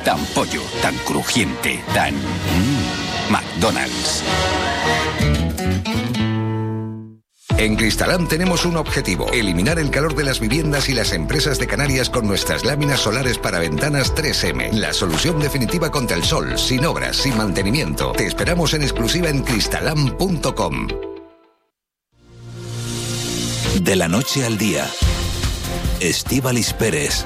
Tan pollo, tan crujiente, tan... McDonald's. En Cristalam tenemos un objetivo: eliminar el calor de las viviendas y las empresas de Canarias con nuestras láminas solares para ventanas 3M. La solución definitiva contra el sol, sin obras, sin mantenimiento. Te esperamos en exclusiva en cristalam.com. De la noche al día, Estíbaliz Pérez.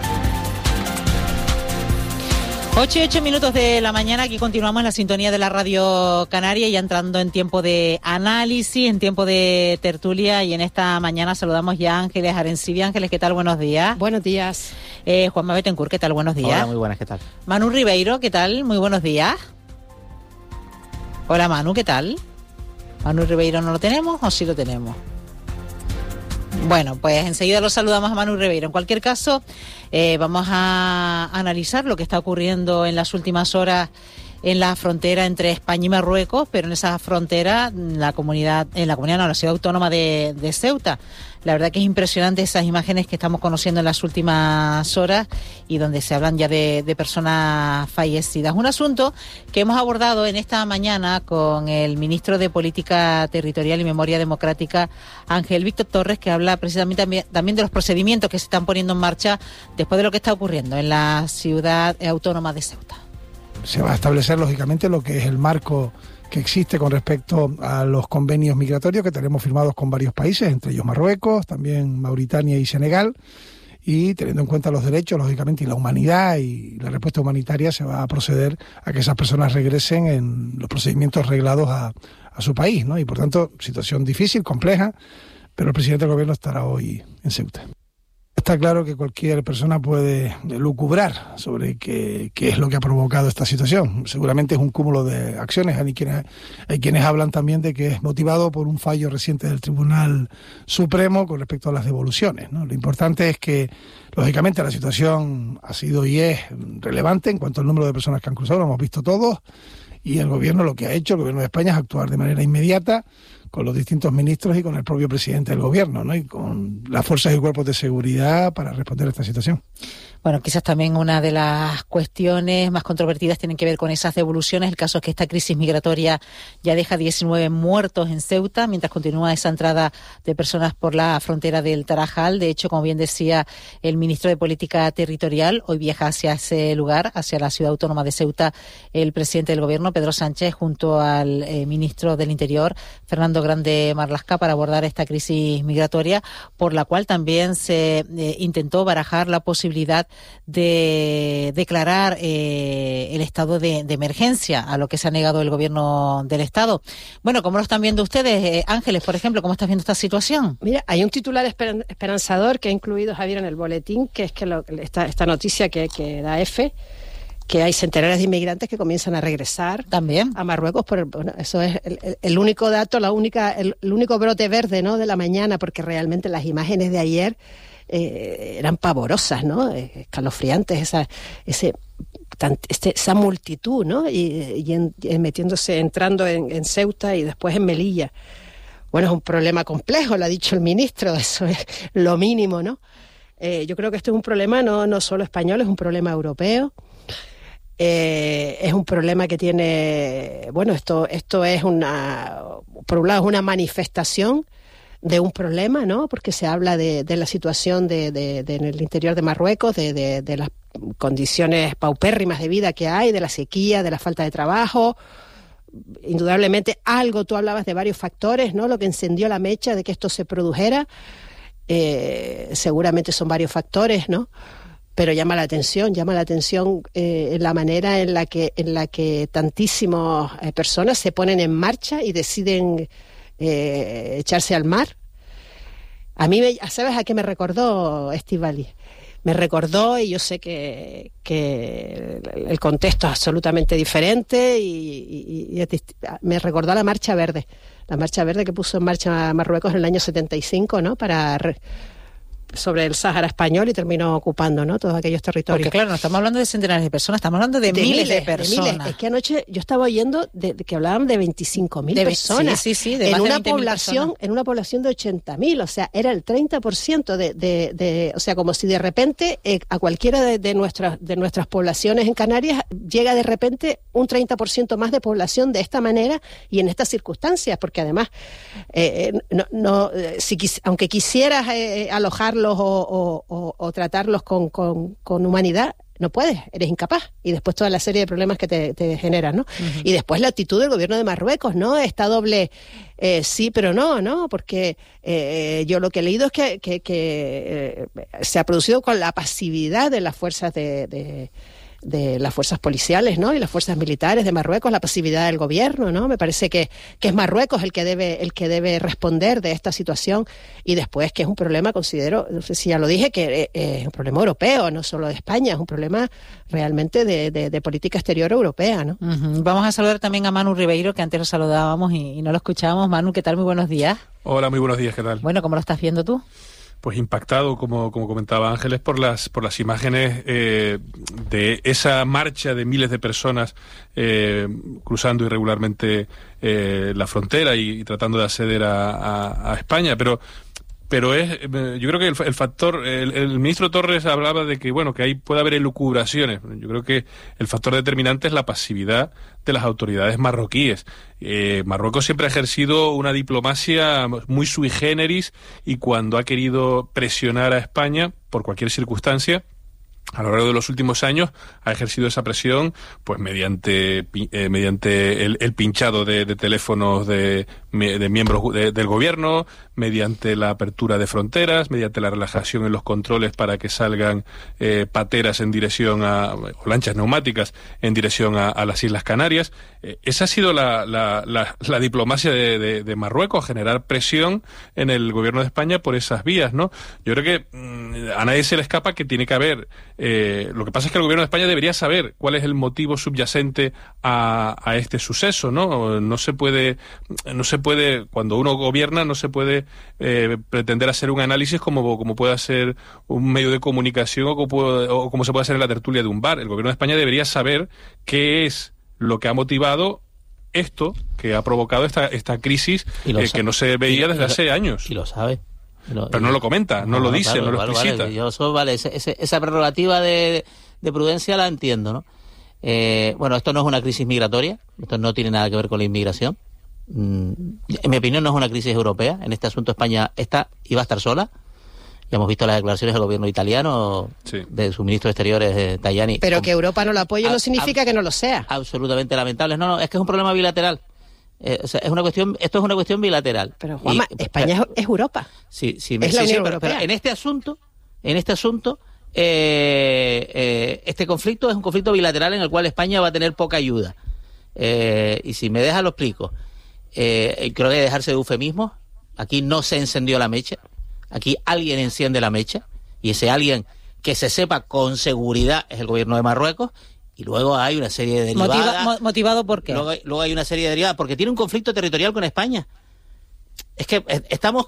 8 y 8 minutos de la mañana, aquí continuamos en la sintonía de la Radio Canaria, ya entrando en tiempo de análisis, en tiempo de tertulia, y en esta mañana saludamos ya a Ángeles Arencibia. Ángeles, ¿qué tal? Buenos días. Buenos días. Juanma Betancourt, ¿qué tal? Buenos días. Hola, muy buenas, ¿qué tal? Manu Ribeiro, ¿qué tal? Muy buenos días. Hola Manu, ¿qué tal? Manu Ribeiro, ¿no lo tenemos o sí lo tenemos? Bueno, pues enseguida lo saludamos a Manu Ribeiro. En cualquier caso, vamos a analizar lo que está ocurriendo en las últimas horas en la frontera entre España y Marruecos, pero en esa frontera, la ciudad autónoma de Ceuta. La verdad que es impresionante esas imágenes que estamos conociendo en las últimas horas y donde se hablan ya de personas fallecidas. Un asunto que hemos abordado en esta mañana con el ministro de Política Territorial y Memoria Democrática, Ángel Víctor Torres, que habla precisamente también de los procedimientos que se están poniendo en marcha después de lo que está ocurriendo en la ciudad autónoma de Ceuta. Se va a establecer, lógicamente, lo que es el marco que existe con respecto a los convenios migratorios que tenemos firmados con varios países, entre ellos Marruecos, también Mauritania y Senegal, y teniendo en cuenta los derechos, lógicamente, y la humanidad y la respuesta humanitaria, se va a proceder a que esas personas regresen en los procedimientos reglados a su país, ¿no? Y por tanto, situación difícil, compleja, pero el presidente del gobierno estará hoy en Ceuta. Está claro que cualquier persona puede lucubrar sobre qué es lo que ha provocado esta situación. Seguramente es un cúmulo de acciones. Hay quienes hablan también de que es motivado por un fallo reciente del Tribunal Supremo con respecto a las devoluciones, ¿no? Lo importante es que, lógicamente, la situación ha sido y es relevante en cuanto al número de personas que han cruzado, lo hemos visto todos, y el gobierno lo que ha hecho, el gobierno de España, es actuar de manera inmediata con los distintos ministros y con el propio presidente del gobierno, ¿no? Y con las fuerzas y cuerpos de seguridad para responder a esta situación. Bueno, quizás también una de las cuestiones más controvertidas tienen que ver con esas devoluciones. El caso es que esta crisis migratoria ya deja 19 muertos en Ceuta, mientras continúa esa entrada de personas por la frontera del Tarajal. De hecho, como bien decía el ministro de Política Territorial, hoy viaja hacia ese lugar, hacia la ciudad autónoma de Ceuta, el presidente del gobierno, Pedro Sánchez, junto al ministro del Interior, Fernando Grande Marlaska, para abordar esta crisis migratoria, por la cual también se intentó barajar la posibilidad de declarar el estado de emergencia, a lo que se ha negado el gobierno del Estado. Bueno, ¿cómo lo están viendo ustedes? Ángeles, por ejemplo, ¿cómo estás viendo esta situación? Mira, hay un titular esperanzador que ha incluido Javier en el boletín, que es que esta noticia que da EFE, que hay centenares de inmigrantes que comienzan a regresar también a Marruecos. Bueno, eso es el único dato, el único brote verde, ¿no?, de la mañana, porque realmente las imágenes de ayer eran pavorosas, ¿no? Escalofriantes, esa multitud, ¿no? Y metiéndose, entrando en Ceuta y después en Melilla. Bueno, es un problema complejo, lo ha dicho el ministro, eso es lo mínimo, ¿no? Yo creo que esto es un problema no solo español, es un problema europeo. Es un problema que tiene, bueno, esto es por un lado es una manifestación de un problema, ¿no? Porque se habla de la situación en el interior de Marruecos, de las condiciones paupérrimas de vida que hay, de la sequía, de la falta de trabajo. Indudablemente tú hablabas de varios factores, ¿no? Lo que encendió la mecha de que esto se produjera, seguramente son varios factores, ¿no? Pero llama la atención la manera en la que tantísimas personas se ponen en marcha y deciden echarse al mar. A mí, ¿sabes a qué me recordó, Estíbaliz? Me recordó, y yo sé que el contexto es absolutamente diferente, y me recordó a la Marcha Verde que puso en marcha Marruecos en el año 75, ¿no? Para sobre el Sáhara español y terminó ocupando, ¿no?, todos aquellos territorios. Porque claro, no estamos hablando de centenares de personas, estamos hablando de miles de personas. Es que anoche yo estaba oyendo de que hablaban de 25.000 personas. Sí, de en más una de 20.000 población, personas. en una población de 80.000, o sea, era el 30% o sea, como si de repente a cualquiera de nuestras poblaciones en Canarias llega de repente un 30% más de población de esta manera y en estas circunstancias, porque además aunque quisieras alojarlos o tratarlos con humanidad, no puedes, eres incapaz. Y después toda la serie de problemas que te generan, ¿no? Uh-huh. Y después la actitud del gobierno de Marruecos, ¿no? Esta doble sí, pero no, porque yo lo que he leído es que se ha producido con la pasividad de las fuerzas de las fuerzas policiales, ¿no?, y las fuerzas militares de Marruecos, la pasividad del gobierno, ¿no? Me parece que es Marruecos el que debe responder de esta situación, y después que es un problema, considero, no sé si ya lo dije, que es un problema europeo, no solo de España, es un problema realmente de política exterior europea, ¿no? Uh-huh. Vamos a saludar también a Manu Ribeiro, que antes lo saludábamos y no lo escuchábamos. Manu, ¿qué tal? Muy buenos días. Hola, muy buenos días, ¿qué tal? Bueno, ¿cómo lo estás viendo tú? Pues impactado, como comentaba Ángeles, por las imágenes de esa marcha de miles de personas cruzando irregularmente la frontera y tratando de acceder a España, pero yo creo que el factor, el ministro Torres hablaba de que ahí puede haber elucubraciones. Yo creo que el factor determinante es la pasividad de las autoridades marroquíes. Marruecos siempre ha ejercido una diplomacia muy sui generis, y cuando ha querido presionar a España por cualquier circunstancia, a lo largo de los últimos años ha ejercido esa presión pues mediante el pinchado de teléfonos de miembros del gobierno, mediante la apertura de fronteras, mediante la relajación en los controles para que salgan pateras en dirección o lanchas neumáticas en dirección a las Islas Canarias. Esa ha sido la diplomacia de Marruecos, generar presión en el gobierno de España por esas vías, ¿no? Yo creo que a nadie se le escapa que tiene que haber lo que pasa es que el gobierno de España debería saber cuál es el motivo subyacente a este suceso, ¿no? No se puede, cuando uno gobierna, no se puede pretender hacer un análisis como puede hacer un medio de comunicación o como se puede hacer en la tertulia de un bar. El gobierno de España debería saber qué es lo que ha motivado esto, que ha provocado esta crisis que no se veía desde hace años. Y lo sabe. Pero no lo comenta, no lo dice, claro, no lo explicita. Esa prerrogativa de prudencia la entiendo, ¿no? Esto no es una crisis migratoria, esto no tiene nada que ver con la inmigración. En mi opinión no es una crisis europea. En este asunto España está y va a estar sola. Ya hemos visto las declaraciones del gobierno italiano, sí, de su ministro de Exteriores, Tajani. Pero que Europa no lo apoye no significa que no lo sea. Absolutamente lamentable. No, es que es un problema bilateral. Esto es una cuestión bilateral. Pero Juanma, España es Europa. Sí, es la Unión Europea. Pero en este asunto, este conflicto es un conflicto bilateral en el cual España va a tener poca ayuda. Y si me deja lo explico. Creo que hay que dejarse de eufemismos. Aquí no se encendió la mecha. Aquí alguien enciende la mecha. Y ese alguien, que se sepa con seguridad, es el gobierno de Marruecos. Y luego hay una serie de derivadas. ¿Motivado por qué? Luego hay una serie de derivadas, porque tiene un conflicto territorial con España. Es que estamos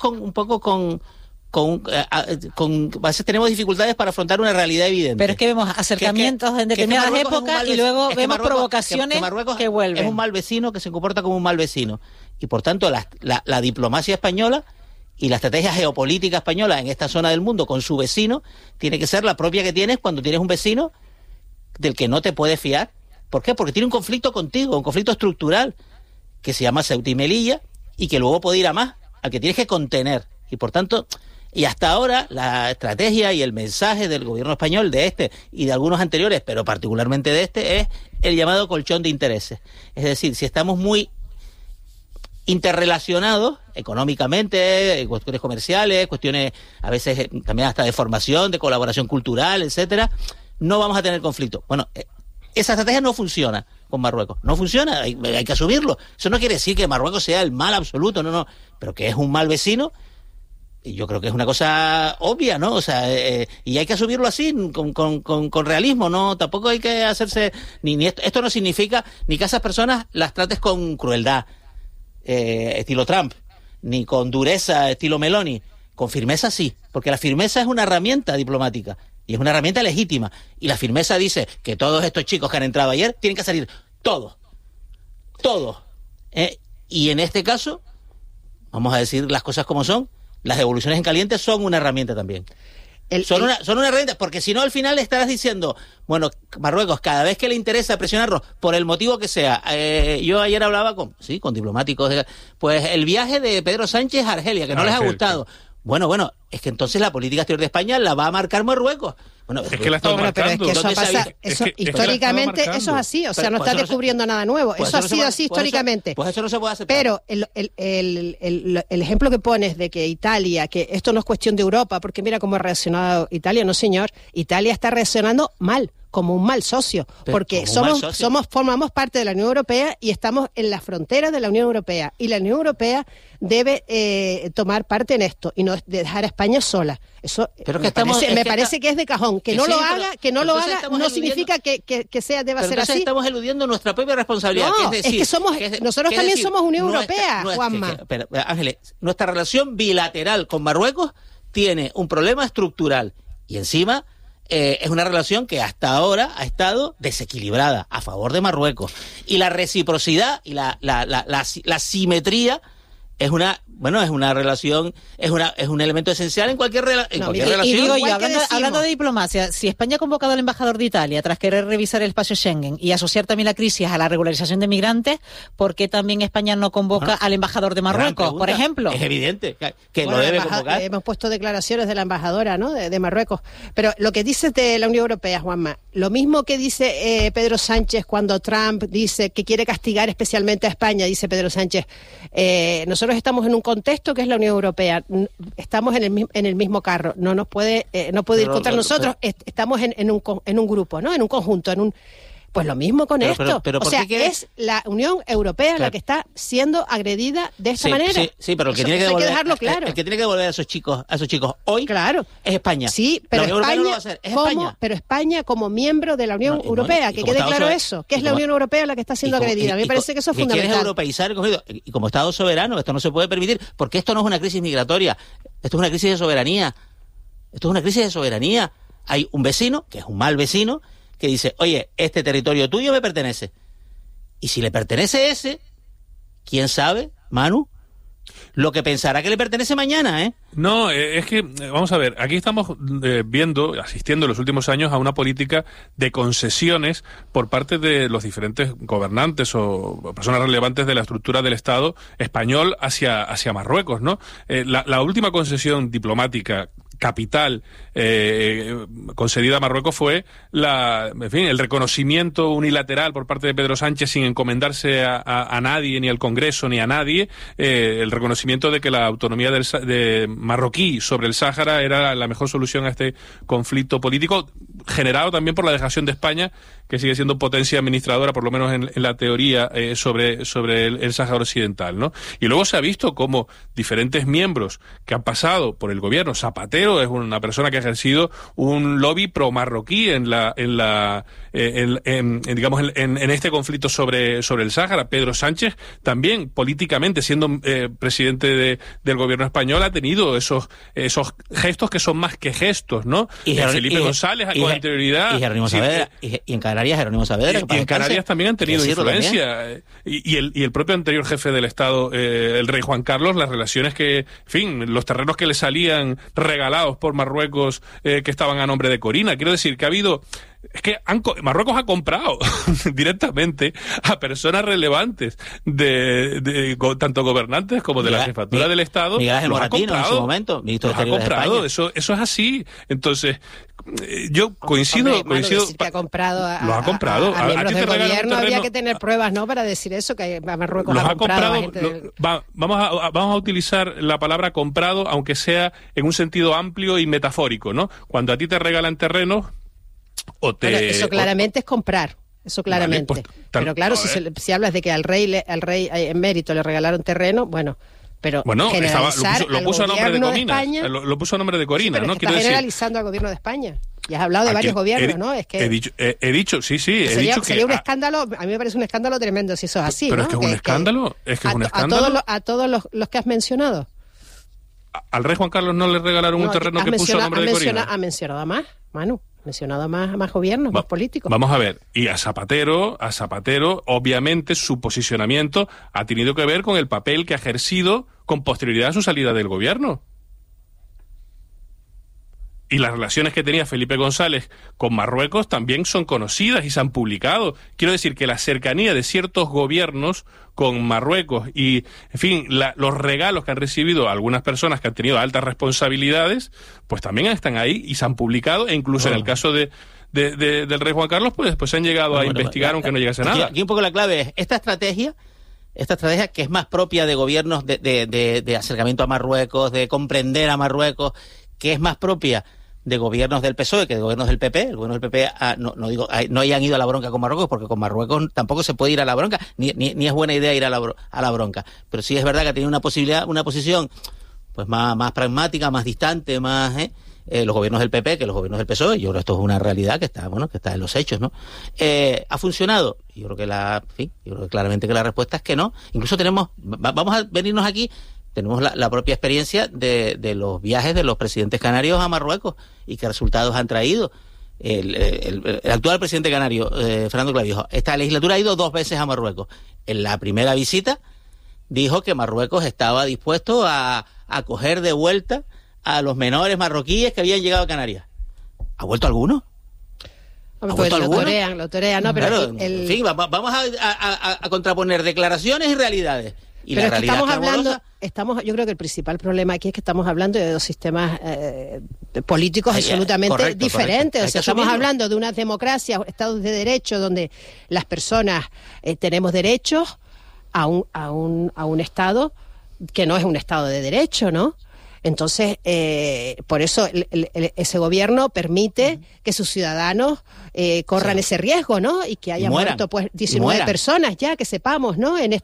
a veces tenemos dificultades para afrontar una realidad evidente. Pero es que vemos acercamientos en determinadas épocas y luego vemos provocaciones que vuelven. Es un mal vecino que se comporta como un mal vecino. Y por tanto la diplomacia española y la estrategia geopolítica española en esta zona del mundo con su vecino tiene que ser la propia que tienes cuando tienes un vecino del que no te puedes fiar. ¿Por qué? Porque tiene un conflicto contigo, un conflicto estructural que se llama Ceuta y Melilla y que luego puede ir a más, al que tienes que contener. Y por tanto, y hasta ahora la estrategia y el mensaje del gobierno español de este y de algunos anteriores, pero particularmente de este, es el llamado colchón de intereses. Es decir, si estamos muy interrelacionados económicamente, cuestiones comerciales, cuestiones a veces también hasta de formación, de colaboración cultural, etcétera, no vamos a tener conflicto. Bueno, esa estrategia no funciona con Marruecos. No funciona, hay que asumirlo. Eso no quiere decir que Marruecos sea el mal absoluto, no. Pero que es un mal vecino, y yo creo que es una cosa obvia, ¿no? O sea, y hay que asumirlo así, con realismo, ¿no? Tampoco hay que hacerse... Esto no significa ni que a esas personas las trates con crueldad, estilo Trump, ni con dureza, estilo Meloni, Con firmeza sí, porque la firmeza es una herramienta diplomática y es una herramienta legítima. Y la firmeza dice que todos estos chicos que han entrado ayer tienen que salir todos. Y en este caso, vamos a decir las cosas como son, las devoluciones en caliente son una herramienta también. Son una herramienta, porque si no al final estarás diciendo, bueno, Marruecos, cada vez que le interesa presionarnos, por el motivo que sea, yo ayer hablaba con diplomáticos, pues el viaje de Pedro Sánchez a Argelia, que no les ha gustado. Bueno, es que entonces la política exterior de España la va a marcar Marruecos. Bueno, es que la estamos marcando. Pero es que eso pasa, históricamente eso es así, o sea, no está descubriendo nada nuevo. Eso ha sido así históricamente. Pues eso no se puede aceptar. Pero el ejemplo que pones de que Italia, que esto no es cuestión de Europa, porque mira cómo ha reaccionado Italia, no señor, Italia está reaccionando mal, como un mal socio, porque formamos parte de la Unión Europea y estamos en las fronteras de la Unión Europea, y la Unión Europea debe tomar parte en esto y no dejar a España sola. Eso me parece que es de cajón. Que no lo haga no significa que deba ser así. Estamos eludiendo nuestra propia responsabilidad. No, es que nosotros también somos Unión Europea, Juanma. Pero, Ángeles, nuestra relación bilateral con Marruecos tiene un problema estructural y encima es una relación que hasta ahora ha estado desequilibrada a favor de Marruecos. Y la reciprocidad y la simetría es una relación, es un elemento esencial en cualquier relación. Y digo yo, hablando de diplomacia, si España ha convocado al embajador de Italia tras querer revisar el espacio Schengen y asociar también la crisis a la regularización de migrantes, ¿por qué también España no convoca al embajador de Marruecos, por ejemplo? Es evidente que lo debe convocar. Hemos puesto declaraciones de la embajadora, ¿no?, de Marruecos. Pero lo que dices de la Unión Europea, Juanma, lo mismo que dice Pedro Sánchez cuando Trump dice que quiere castigar especialmente a España, dice Pedro Sánchez, nosotros estamos en un contexto que es la Unión Europea, estamos en el mismo carro, no puede ir contra nosotros, estamos en un grupo, ¿no?, en un conjunto, pues lo mismo con esto. Pero o sea, es la Unión Europea la que está siendo agredida de esta manera. Sí, pero el que tiene que devolver, dejarlo claro. El que tiene que devolver a esos chicos hoy, claro, es España. Sí, pero España no lo va a hacer, pero España como miembro de la Unión Europea, que quede claro eso, que es la Unión Europea la que está siendo agredida. A mí me parece que eso es fundamental. Quieres europeizar el conflicto, y como Estado soberano, esto no se puede permitir, porque esto no es una crisis migratoria, esto es una crisis de soberanía. Hay un vecino, que es un mal vecino, que dice, oye, este territorio tuyo me pertenece. Y si le pertenece ese, ¿quién sabe, Manu? Lo que pensará que le pertenece mañana, ¿eh? No, es que, vamos a ver, aquí estamos asistiendo en los últimos años a una política de concesiones por parte de los diferentes gobernantes o personas relevantes de la estructura del Estado español hacia Marruecos, ¿no? La última concesión diplomática capital concedida a Marruecos fue el reconocimiento unilateral por parte de Pedro Sánchez sin encomendarse a nadie, ni al Congreso, ni a nadie, el reconocimiento de que la autonomía de marroquí sobre el Sáhara era la mejor solución a este conflicto político, generado también por la dejación de España, que sigue siendo potencia administradora, por lo menos en la teoría, sobre el Sáhara Occidental, ¿no? Y luego se ha visto cómo diferentes miembros que han pasado por el gobierno, Zapatero es una persona que ha ejercido un lobby pro-marroquí en este conflicto sobre el Sáhara. Pedro Sánchez también, políticamente, siendo presidente del gobierno español, ha tenido esos gestos que son más que gestos, ¿no? Felipe González, con anterioridad. Y en Canarias, Jerónimo Saavedra. Y en Canarias también han tenido influencia. Y el propio anterior jefe del Estado, el rey Juan Carlos, las relaciones que, en fin, los terrenos que le salían regalados por Marruecos que estaban a nombre de Corina. Quiero decir que ha habido... Es que Marruecos ha comprado directamente a personas relevantes tanto gobernantes como de la jefatura del Estado. Miguel Ángel Moratino en su momento, ministro de Exteriores de España. Eso es así. Entonces, yo coincido. Que ha comprado lo ha comprado. A miembros del gobierno había que tener pruebas, ¿no?, para decir eso, que Marruecos ha comprado a gente vamos a utilizar la palabra comprado, aunque sea en un sentido amplio y metafórico, ¿no? Cuando a ti te regalan terrenos eso claramente es comprar. Eso claramente. Vale, pues, pero claro, si hablas de que al rey en mérito le regalaron terreno, bueno, lo puso a nombre de Corina. Lo puso a nombre de Corina, ¿no? Está generalizando al gobierno de España. Y has hablado de varios gobiernos, ¿no? Es que he dicho, sí. Sería un escándalo, a mí me parece un escándalo tremendo si eso es así, pero ¿no? es que es un escándalo. A todos los que has mencionado. ¿Al rey Juan Carlos no le regalaron un terreno que puso a nombre de Corina? Ha mencionado a más, Manu. Mencionado a más gobiernos, más políticos. Vamos a ver, y a Zapatero, obviamente su posicionamiento ha tenido que ver con el papel que ha ejercido con posterioridad a su salida del gobierno. Y las relaciones que tenía Felipe González con Marruecos también son conocidas y se han publicado. Quiero decir que la cercanía de ciertos gobiernos con Marruecos y, en fin, los regalos que han recibido algunas personas que han tenido altas responsabilidades, pues también están ahí y se han publicado, e incluso en el caso del rey Juan Carlos, pues después se han llegado a investigar aunque no llegase nada. Aquí un poco la clave es esta estrategia que es más propia de gobiernos de acercamiento a Marruecos, de comprender a Marruecos, que es más propia de gobiernos del PSOE que de gobiernos del PP. El gobierno del PP no hayan ido a la bronca con Marruecos, porque con Marruecos tampoco se puede ir a la bronca, ni es buena idea ir a la bronca. Pero sí es verdad que tiene una posición pues más pragmática, más distante, más los gobiernos del PP que los gobiernos del PSOE. Yo creo que esto es una realidad que está en los hechos, ¿no? ¿Ha funcionado? Yo creo que claramente que la respuesta es que no. Incluso vamos a venirnos aquí. Tenemos la propia experiencia de los viajes de los presidentes canarios a Marruecos y qué resultados han traído. El actual presidente canario, Fernando Clavijo, esta legislatura ha ido 2 veces a Marruecos. En la primera visita dijo que Marruecos estaba dispuesto a acoger de vuelta a los menores marroquíes que habían llegado a Canarias. ¿Ha vuelto alguno? Lo torean, ¿no? Pero claro, en fin, vamos a contraponer declaraciones y realidades. Y pero la es que yo creo que el principal problema aquí es que estamos hablando de 2 sistemas políticos absolutamente diferentes. O sea, estamos hablando de unas democracias, estados de derecho, donde las personas tenemos derechos a un estado que no es un estado de derecho, ¿no? Entonces, por eso ese gobierno permite que sus ciudadanos corran ese riesgo, ¿no? Y que haya muerto pues 19 personas ya, que sepamos, ¿no? En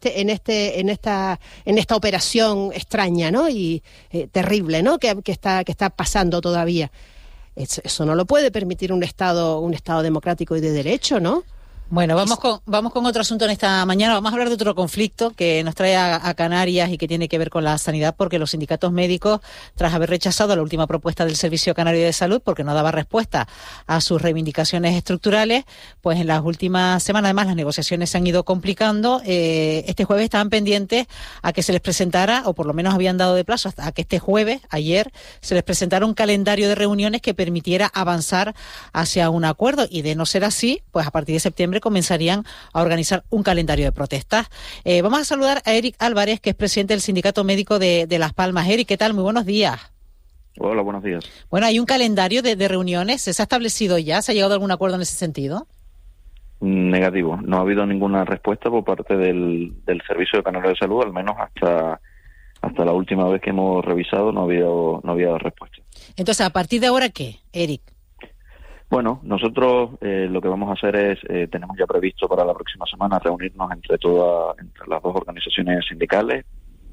esta operación extraña, ¿no? Y terrible, ¿no? Que está pasando todavía. Eso no lo puede permitir un estado democrático y de derecho, ¿no? Bueno, vamos con otro asunto en esta mañana. Vamos a hablar de otro conflicto que nos trae a Canarias y que tiene que ver con la sanidad, porque los sindicatos médicos, tras haber rechazado la última propuesta del Servicio Canario de Salud, porque no daba respuesta a sus reivindicaciones estructurales, pues en las últimas semanas, además, las negociaciones se han ido complicando. Este jueves estaban pendientes a que se les presentara, o por lo menos habían dado de plazo hasta que este jueves, ayer, se les presentara un calendario de reuniones que permitiera avanzar hacia un acuerdo, y de no ser así, pues a partir de septiembre comenzarían a organizar un calendario de protestas. Vamos a saludar a Eric Álvarez, que es presidente del Sindicato Médico de Las Palmas. Eric, ¿qué tal? Muy buenos días. Hola, buenos días. Bueno, hay un calendario de reuniones. ¿Se ha establecido ya? ¿Se ha llegado a algún acuerdo en ese sentido? Negativo. No ha habido ninguna respuesta por parte del Servicio Canario de Salud, al menos hasta la última vez que hemos revisado no había respuesta. Entonces, ¿a partir de ahora qué, Eric? Bueno, nosotros lo que vamos a hacer es, tenemos ya previsto para la próxima semana reunirnos entre las 2 organizaciones sindicales.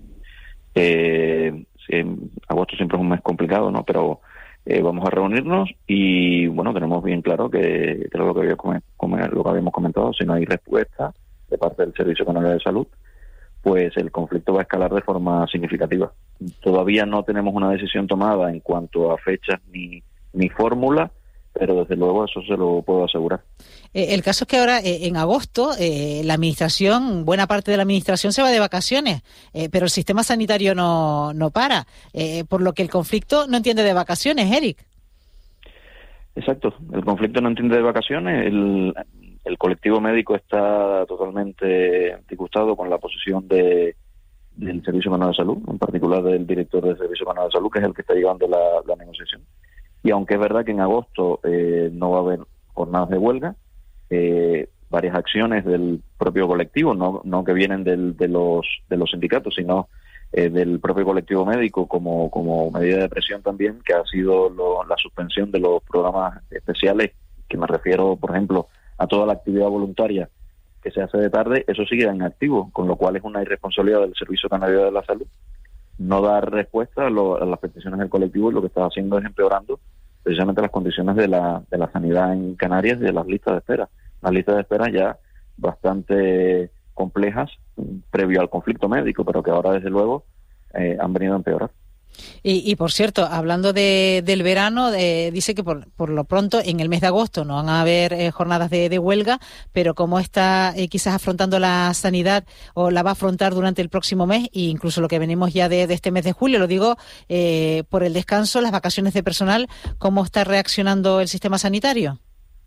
Agosto siempre es un mes complicado, ¿no? Pero vamos a reunirnos y, bueno, tenemos bien claro que es lo que habíamos comentado. Si no hay respuesta de parte del Servicio Canario de Salud, pues el conflicto va a escalar de forma significativa. Todavía no tenemos una decisión tomada en cuanto a fechas ni fórmula, pero desde luego eso se lo puedo asegurar. El caso es que ahora, en agosto, buena parte de la administración se va de vacaciones, pero el sistema sanitario no para, por lo que el conflicto no entiende de vacaciones, Eric. Exacto, el conflicto no entiende de vacaciones, el colectivo médico está totalmente disgustado con la posición del Servicio Canario de Salud, en particular del director del Servicio Canario de Salud, que es el que está llevando la negociación. Y aunque es verdad que en agosto no va a haber jornadas de huelga, varias acciones del propio colectivo, no que vienen de los sindicatos, sino del propio colectivo médico como medida de presión también, que ha sido la suspensión de los programas especiales, que me refiero, por ejemplo, a toda la actividad voluntaria que se hace de tarde. Eso sigue en activo, con lo cual es una irresponsabilidad del Servicio Canario de la Salud no dar respuesta a las peticiones del colectivo, y lo que está haciendo es empeorando precisamente las condiciones de la sanidad en Canarias y de las listas de espera. Las listas de espera ya bastante complejas previo al conflicto médico, pero que ahora desde luego han venido a empeorar. Y por cierto, hablando del verano, dice que por lo pronto en el mes de agosto no van a haber jornadas de huelga, pero como está quizás afrontando la sanidad o la va a afrontar durante el próximo mes, e incluso lo que venimos ya de este mes de julio, lo digo por el descanso, las vacaciones de personal, ¿cómo está reaccionando el sistema sanitario?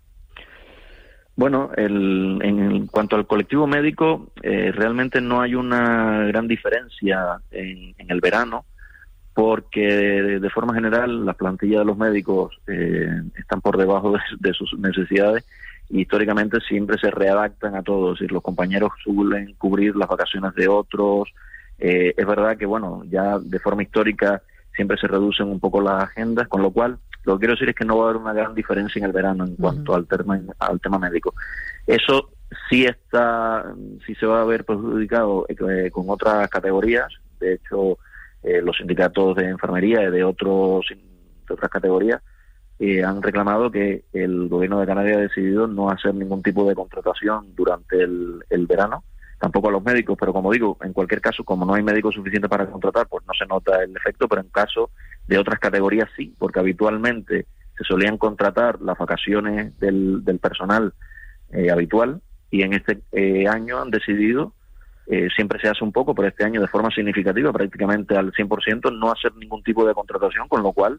Bueno, en cuanto al colectivo médico, realmente no hay una gran diferencia en el verano, porque de forma general las plantillas de los médicos están por debajo de sus necesidades y históricamente siempre se readaptan a todo, es decir, los compañeros suelen cubrir las vacaciones de otros. Es verdad que, bueno, ya de forma histórica siempre se reducen un poco las agendas, con lo cual lo que quiero decir es que no va a haber una gran diferencia en el verano en cuanto al tema médico. Eso sí se va a ver perjudicado con otras categorías. De hecho, los sindicatos de enfermería y de otras categorías han reclamado que el gobierno de Canarias ha decidido no hacer ningún tipo de contratación durante el verano, tampoco a los médicos, pero como digo, en cualquier caso, como no hay médicos suficientes para contratar, pues no se nota el efecto, pero en caso de otras categorías sí, porque habitualmente se solían contratar las vacaciones del personal habitual, y en este año han decidido, siempre se hace un poco, pero este año de forma significativa, prácticamente al 100%, no hacer ningún tipo de contratación, con lo cual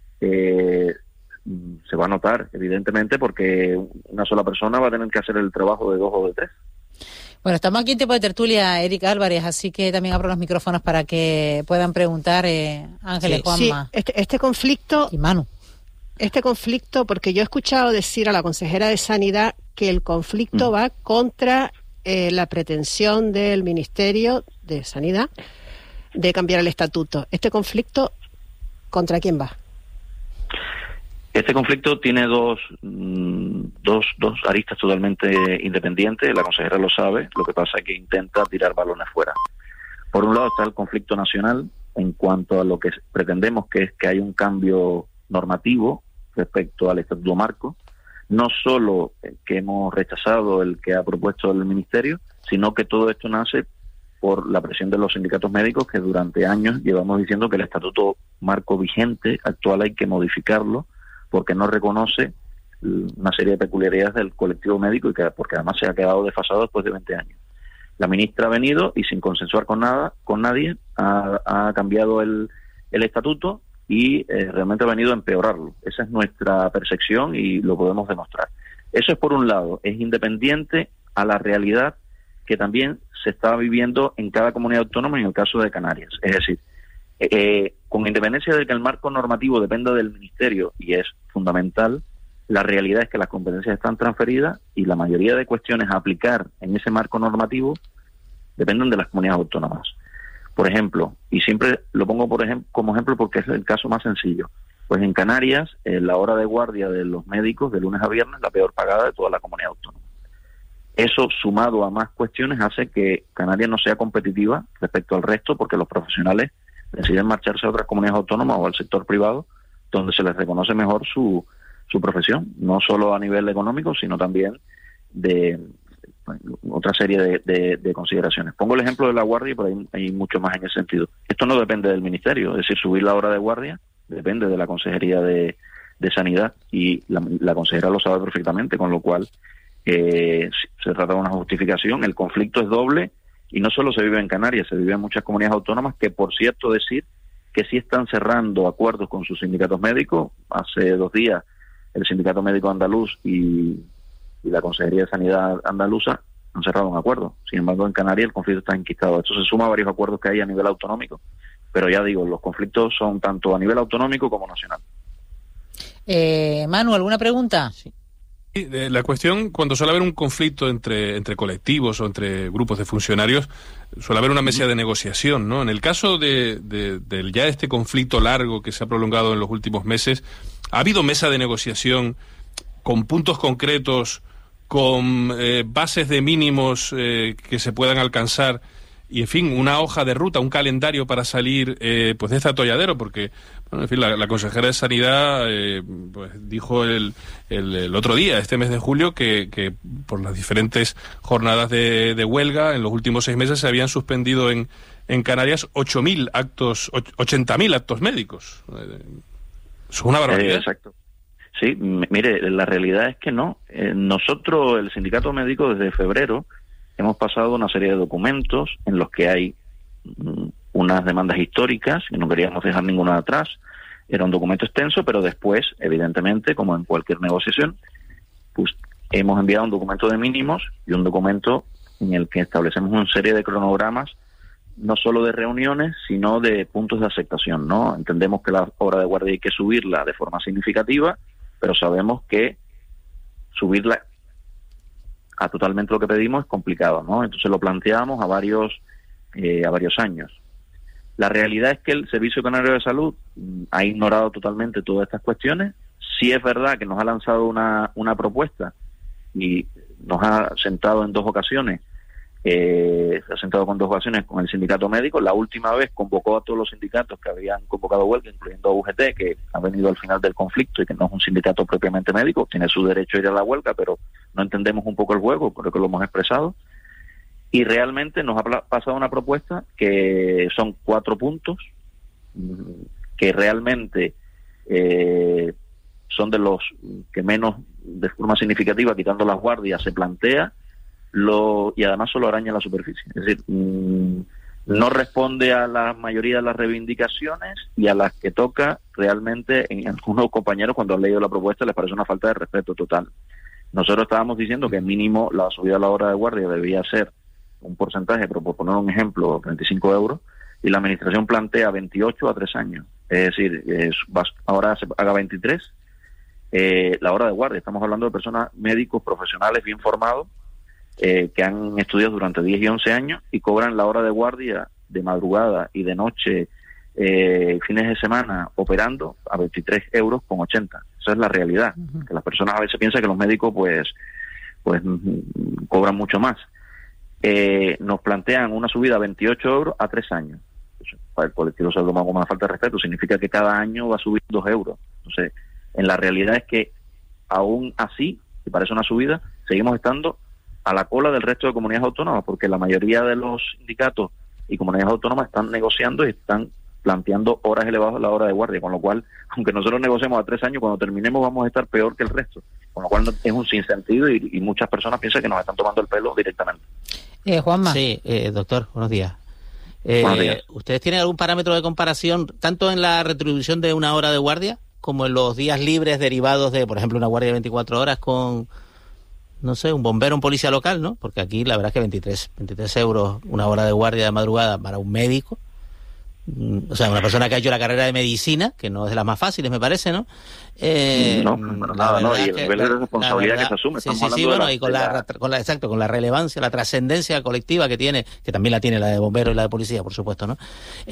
se va a notar, evidentemente, porque una sola persona va a tener que hacer el trabajo de 2 o de 3. Bueno, estamos aquí en tiempo de tertulia, Eric Álvarez, así que también abro los micrófonos para que puedan preguntar Ángeles, Juanma. Sí, este conflicto... Y Manu. Este conflicto, porque yo he escuchado decir a la consejera de Sanidad que el conflicto va contra la pretensión del Ministerio de Sanidad de cambiar el estatuto. ¿Este conflicto contra quién va? Este conflicto tiene dos aristas totalmente independientes. La consejera lo sabe, lo que pasa es que intenta tirar balones fuera. Por un lado está el conflicto nacional en cuanto a lo que pretendemos, que es que hay un cambio normativo respecto al Estatuto Marco, no solo que hemos rechazado el que ha propuesto el Ministerio, sino que todo esto nace por la presión de los sindicatos médicos, que durante años llevamos diciendo que el Estatuto Marco vigente actual hay que modificarlo porque no reconoce una serie de peculiaridades del colectivo médico y porque además se ha quedado desfasado después de 20 años. La ministra ha venido y sin consensuar con nadie ha cambiado el estatuto y realmente ha venido a empeorarlo. Esa es nuestra percepción y lo podemos demostrar. Eso es por un lado, es independiente a la realidad que también se está viviendo en cada comunidad autónoma, en el caso de Canarias. Es decir, con independencia de que el marco normativo dependa del Ministerio, y es fundamental, la realidad es que las competencias están transferidas y la mayoría de cuestiones a aplicar en ese marco normativo dependen de las comunidades autónomas. Por ejemplo, y siempre lo pongo como ejemplo porque es el caso más sencillo, pues en Canarias la hora de guardia de los médicos de lunes a viernes es la peor pagada de toda la comunidad autónoma. Eso, sumado a más cuestiones, hace que Canarias no sea competitiva respecto al resto, porque los profesionales deciden marcharse a otras comunidades autónomas o al sector privado, donde se les reconoce mejor su profesión, no solo a nivel económico, sino también de otra serie de consideraciones. Pongo el ejemplo de la guardia, pero hay mucho más en ese sentido. Esto no depende del Ministerio, es decir, subir la hora de guardia depende de la Consejería de Sanidad, y la consejera lo sabe perfectamente, con lo cual se trata de una justificación. El conflicto es doble y no solo se vive en Canarias, se vive en muchas comunidades autónomas que, por cierto, decir que sí están cerrando acuerdos con sus sindicatos médicos. Hace 2 días el Sindicato Médico Andaluz y la Consejería de Sanidad andaluza han cerrado un acuerdo. Sin embargo, en Canarias el conflicto está enquistado. Esto se suma a varios acuerdos que hay a nivel autonómico, pero ya digo, los conflictos son tanto a nivel autonómico como nacional. Manu, ¿alguna pregunta? Sí. La cuestión, cuando suele haber un conflicto entre colectivos o entre grupos de funcionarios, suele haber una mesa de negociación, ¿no? En el caso de ya este conflicto largo que se ha prolongado en los últimos meses, ¿ha habido mesa de negociación con puntos concretos, con bases de mínimos que se puedan alcanzar y, en fin, una hoja de ruta, un calendario para salir pues de este atolladero? Porque, bueno, en fin, la consejera de Sanidad pues dijo el otro día, este mes de julio, que por las diferentes jornadas de huelga en los últimos 6 meses se habían suspendido en en Canarias 80.000 actos médicos. Es una barbaridad. Exacto. Sí, mire, la realidad es que no. Nosotros, el Sindicato Médico, desde febrero, hemos pasado una serie de documentos en los que hay unas demandas históricas, y no queríamos dejar ninguna atrás. Era un documento extenso, pero después, evidentemente, como en cualquier negociación, pues hemos enviado un documento de mínimos y un documento en el que establecemos una serie de cronogramas, no solo de reuniones, sino de puntos de aceptación, ¿no? Entendemos que la hora de guardia hay que subirla de forma significativa, pero sabemos que subirla a totalmente lo que pedimos es complicado, ¿no? Entonces lo planteamos a varios años. La realidad es que el Servicio Canario de Salud ha ignorado totalmente todas estas cuestiones. Sí es verdad que nos ha lanzado una propuesta y nos ha sentado en 2 ocasiones, se ha sentado con 2 ocasiones con el sindicato médico. La última vez convocó a todos los sindicatos que habían convocado huelga, incluyendo a UGT, que ha venido al final del conflicto y que no es un sindicato propiamente médico, tiene su derecho a ir a la huelga, pero no entendemos un poco el juego, creo que lo hemos expresado. Y realmente nos ha pasado una propuesta que son 4 puntos, que realmente son de los que menos, de forma significativa, quitando las guardias, se plantea, y además solo araña la superficie. Es decir, no responde a la mayoría de las reivindicaciones, y a las que toca realmente, en algunos compañeros, cuando han leído la propuesta, les parece una falta de respeto total. Nosotros estábamos diciendo que mínimo la subida a la hora de guardia debía ser un porcentaje, pero por poner un ejemplo, 35 euros, y la administración plantea 28 a 3 años. Es decir, ahora se haga 23. La hora de guardia, estamos hablando de personas, médicos, profesionales bien formados, que han estudiado durante 10 y 11 años y cobran la hora de guardia de madrugada y de noche, fines de semana, operando a 23 euros con 80. Esa es la realidad. Que las personas a veces piensan que los médicos pues cobran mucho más. Nos plantean una subida a 28 euros a 3 años. Para el colectivo se lo toma como una falta de respeto, significa que cada año va a subir 2 euros. Entonces, en la realidad es que aún así, que parece una subida, seguimos estando a la cola del resto de comunidades autónomas, porque la mayoría de los sindicatos y comunidades autónomas están negociando y están planteando horas elevadas a la hora de guardia, con lo cual, aunque nosotros negociemos a 3 años, cuando terminemos vamos a estar peor que el resto, con lo cual es un sinsentido y muchas personas piensan que nos están tomando el pelo directamente. Juanma. Sí, doctor, buenos días. Buenos días. ¿Ustedes tienen algún parámetro de comparación, tanto en la retribución de una hora de guardia, como en los días libres derivados de, por ejemplo, una guardia de 24 horas con, no sé, un bombero, un policía local, ¿no? Porque aquí la verdad es que 23 euros una hora de guardia de madrugada para un médico, o sea, una persona que ha hecho la carrera de medicina, que no es de las más fáciles, me parece, ¿no? No, y el nivel de responsabilidad que se asume. Sí, bueno, y con la relevancia, la trascendencia colectiva que tiene, que también la tiene la de bomberos y la de policía, por supuesto, ¿no?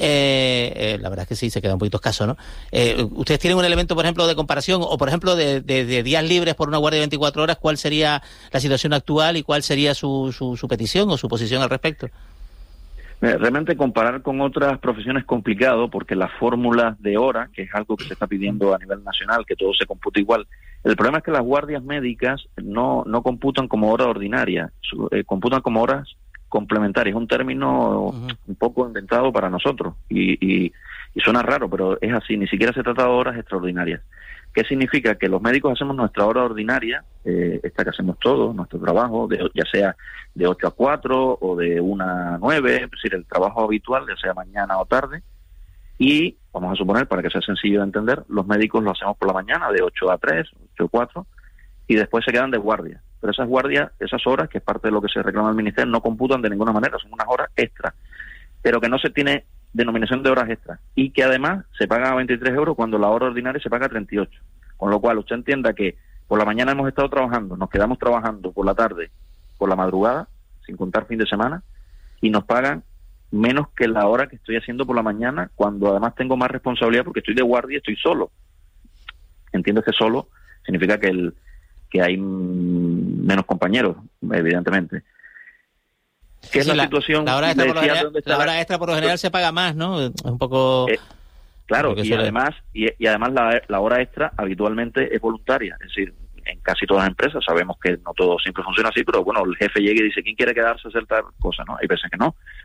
La verdad es que sí, se queda un poquito escaso, ¿no? ¿Ustedes tienen un elemento, por ejemplo, de comparación, o por ejemplo, de días libres por una guardia de 24 horas, cuál sería la situación actual y cuál sería su petición o su posición al respecto? Realmente comparar con otras profesiones es complicado, porque las fórmulas de hora, que es algo que se está pidiendo a nivel nacional, que todo se compute igual, el problema es que las guardias médicas no computan como hora ordinaria, computan como horas complementarias. Es un término un poco inventado para nosotros y suena raro, pero es así, ni siquiera se trata de horas extraordinarias. ¿Qué significa? Que los médicos hacemos nuestra hora ordinaria, esta que hacemos todos, nuestro trabajo, ya sea de 8 a 4 o de 1 a 9, es decir, el trabajo habitual, ya sea mañana o tarde, y vamos a suponer, para que sea sencillo de entender, los médicos lo hacemos por la mañana de 8 a 3, 8 a 4, y después se quedan de guardia. Pero esas guardias, esas horas, que es parte de lo que se reclama al Ministerio, no computan de ninguna manera, son unas horas extra, pero que no se tiene denominación de horas extras, y que además se pagan a 23 euros cuando la hora ordinaria se paga a 38. Con lo cual, usted entienda que por la mañana hemos estado trabajando, nos quedamos trabajando por la tarde, por la madrugada, sin contar fin de semana, y nos pagan menos que la hora que estoy haciendo por la mañana, cuando además tengo más responsabilidad porque estoy de guardia y estoy solo. Entiendo que solo significa que hay menos compañeros, evidentemente. ¿Qué es la situación? La hora extra por lo general se paga más, ¿no? Es un poco... Claro, y además la hora extra habitualmente es voluntaria, es decir, en casi todas las empresas sabemos que no todo siempre funciona así, pero bueno, el jefe llega y dice, ¿quién quiere quedarse a hacer tal cosa? ¿No? Hay veces que no,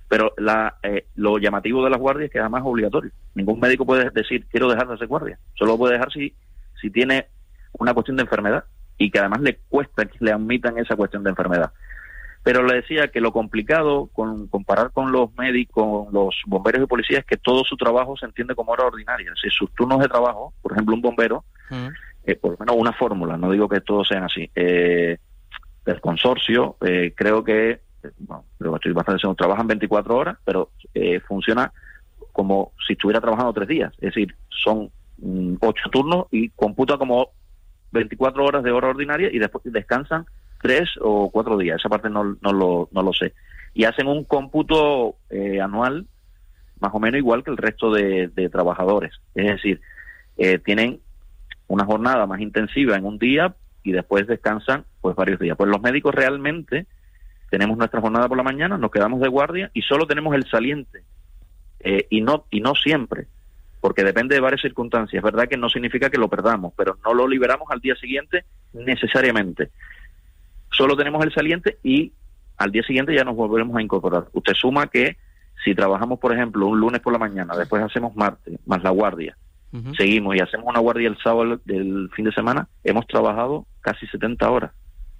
Pero lo llamativo de las guardias es que además es obligatorio. Ningún médico puede decir, quiero dejar de hacer guardia. Solo lo puede dejar si tiene una cuestión de enfermedad y que además le cuesta que le admitan esa cuestión de enfermedad. Pero le decía que lo complicado con comparar con los médicos, con los bomberos y policías, es que todo su trabajo se entiende como hora ordinaria. Si sus turnos de trabajo, por ejemplo, un bombero, por lo menos una fórmula, no digo que todos sean así, del consorcio, creo que estoy bastante seguro, trabajan 24 horas, pero funciona como si estuviera trabajando 3 días. Es decir, son 8 turnos y computa como 24 horas de hora ordinaria y después descansan 3 o 4 días. Esa parte no lo sé. Y hacen un cómputo anual más o menos igual que el resto de trabajadores. Es decir, tienen una jornada más intensiva en un día y después descansan pues varios días. Pues los médicos realmente tenemos nuestra jornada por la mañana, nos quedamos de guardia y solo tenemos el saliente. Y no siempre, porque depende de varias circunstancias. Es verdad que no significa que lo perdamos, pero no lo liberamos al día siguiente necesariamente. Solo tenemos el saliente y al día siguiente ya nos volveremos a incorporar. Usted suma que si trabajamos, por ejemplo, un lunes por la mañana, después hacemos martes, más la guardia, seguimos y hacemos una guardia el sábado del fin de semana, hemos trabajado casi 70 horas.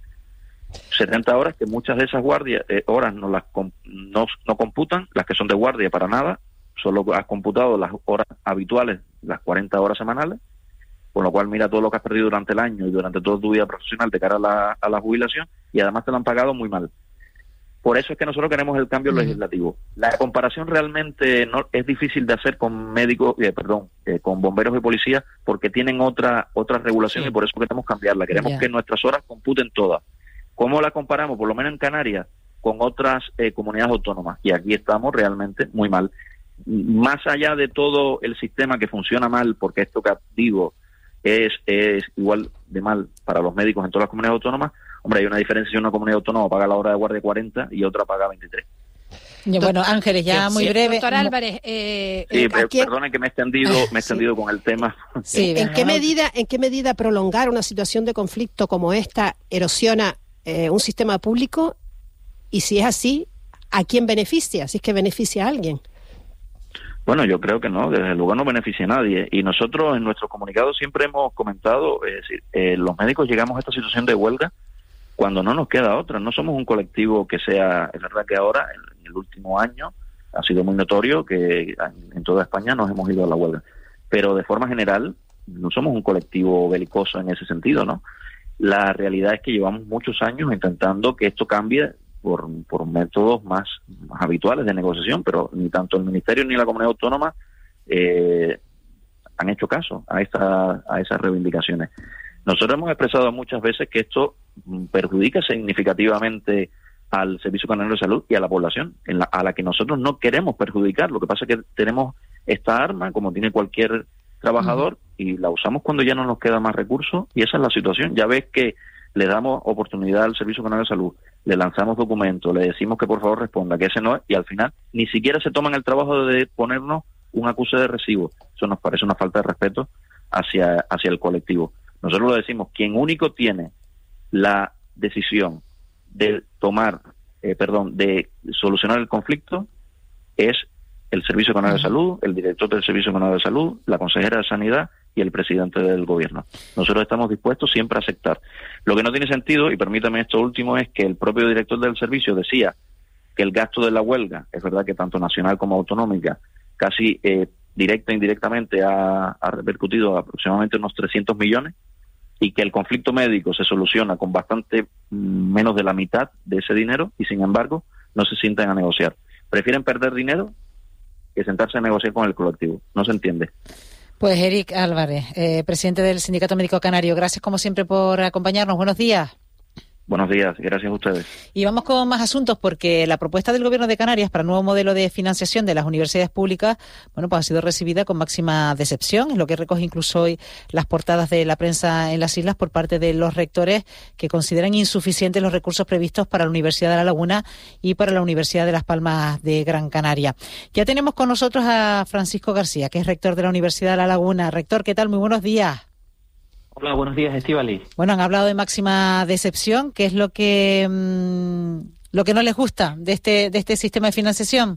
70 horas que muchas de esas guardias horas no computan, las que son de guardia para nada, solo has computado las horas habituales, las 40 horas semanales, con lo cual mira todo lo que has perdido durante el año y durante toda tu vida profesional de cara a la jubilación, y además te lo han pagado muy mal. Por eso es que nosotros queremos el cambio legislativo. La comparación realmente no es difícil de hacer con médicos, con bomberos y policías, porque tienen otra regulación y por eso queremos cambiarla. Queremos que nuestras horas computen todas. ¿Cómo la comparamos? Por lo menos en Canarias, con otras comunidades autónomas. Y aquí estamos realmente muy mal. Más allá de todo el sistema que funciona mal, porque esto que digo es igual de mal para los médicos en todas las comunidades autónomas, hombre, hay una diferencia si una comunidad autónoma paga la hora de guardia 40 y otra paga 23. Bueno, Ángeles, ya muy breve. Doctor Álvarez, perdone que me he extendido con el tema. Sí, ¿En qué medida prolongar una situación de conflicto como esta erosiona un sistema público? Y si es así, ¿a quién beneficia? Si es que beneficia a alguien. Bueno, yo creo que no, desde luego no beneficia a nadie. Y nosotros en nuestros comunicados siempre hemos comentado, es decir, los médicos llegamos a esta situación de huelga cuando no nos queda otra. No somos un colectivo que sea, es verdad que ahora, en el último año, ha sido muy notorio que en toda España nos hemos ido a la huelga. Pero de forma general, no somos un colectivo belicoso en ese sentido, ¿no? La realidad es que llevamos muchos años intentando que esto cambie por métodos más habituales de negociación, pero ni tanto el Ministerio ni la Comunidad Autónoma han hecho caso a esas reivindicaciones. Nosotros hemos expresado muchas veces que esto perjudica significativamente al Servicio Canario de Salud y a la población, a la que nosotros no queremos perjudicar. Lo que pasa es que tenemos esta arma, como tiene cualquier trabajador, y la usamos cuando ya no nos queda más recursos, y esa es la situación. Ya ves que le damos oportunidad al Servicio Canario de Salud, le lanzamos documentos, le decimos que por favor responda, que ese no es, y al final ni siquiera se toman el trabajo de ponernos un acuse de recibo. Eso nos parece una falta de respeto hacia el colectivo. Nosotros lo decimos, quien único tiene la decisión de de solucionar el conflicto es el Servicio Canario de Salud, el director del Servicio Canario de Salud, la consejera de Sanidad y el presidente del gobierno. Nosotros estamos dispuestos siempre a aceptar. Lo que no tiene sentido, y permítame esto último, es que el propio director del servicio decía que el gasto de la huelga, es verdad que tanto nacional como autonómica, casi directa e indirectamente ha repercutido aproximadamente unos 300 millones, y que el conflicto médico se soluciona con bastante menos de la mitad de ese dinero, y sin embargo no se sientan a negociar. Prefieren perder dinero que sentarse a negociar con el colectivo. No se entiende. Pues Eric Álvarez, presidente del Sindicato Médico Canario, gracias como siempre por acompañarnos. Buenos días. Buenos días, gracias a ustedes. Y vamos con más asuntos, porque la propuesta del Gobierno de Canarias para el nuevo modelo de financiación de las universidades públicas, bueno, pues ha sido recibida con máxima decepción, es lo que recoge incluso hoy las portadas de la prensa en las islas por parte de los rectores, que consideran insuficientes los recursos previstos para la Universidad de La Laguna y para la Universidad de Las Palmas de Gran Canaria. Ya tenemos con nosotros a Francisco García, que es rector de la Universidad de La Laguna. Rector, ¿qué tal? Muy buenos días. Hola, buenos días, Estíbaliz. Bueno, han hablado de máxima decepción. ¿Qué es lo que lo que no les gusta de este sistema de financiación.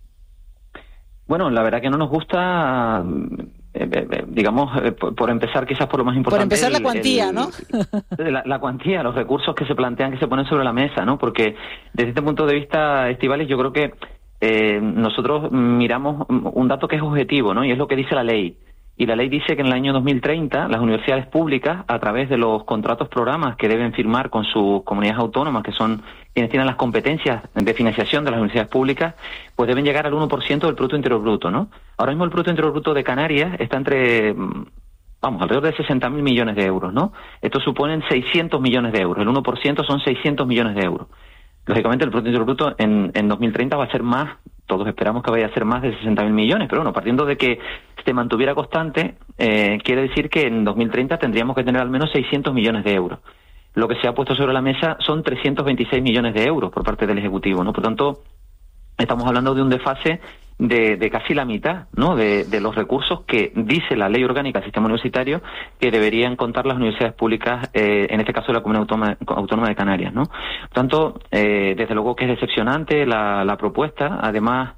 Bueno, la verdad que no nos gusta, digamos, por empezar quizás por lo más importante. Por empezar la cuantía, ¿no? La cuantía, los recursos que se plantean, que se ponen sobre la mesa, ¿no? Porque desde este punto de vista, Estíbaliz, yo creo que nosotros miramos un dato que es objetivo, ¿no? Y es lo que dice la ley. Y la ley dice que en el año 2030 las universidades públicas, a través de los contratos programas que deben firmar con sus comunidades autónomas, que son quienes tienen las competencias de financiación de las universidades públicas, pues deben llegar al 1% del Producto Interior Bruto, ¿no? Ahora mismo el Producto Interior Bruto de Canarias está alrededor de 60.000 millones de euros, ¿no? Esto suponen 600 millones de euros. El 1% son 600 millones de euros. Lógicamente el Producto Interior Bruto en 2030 va a ser más, todos esperamos que vaya a ser más de 60.000 millones, pero bueno, partiendo de que se mantuviera constante, quiere decir que en 2030 tendríamos que tener al menos 600 millones de euros. Lo que se ha puesto sobre la mesa son 326 millones de euros por parte del Ejecutivo, ¿no? Por tanto, estamos hablando de un desfase de casi la mitad, ¿no? De los recursos que dice la Ley Orgánica del Sistema Universitario que deberían contar las universidades públicas, en este caso la Comunidad Autónoma de Canarias, ¿no? Por tanto, desde luego que es decepcionante la propuesta. Además,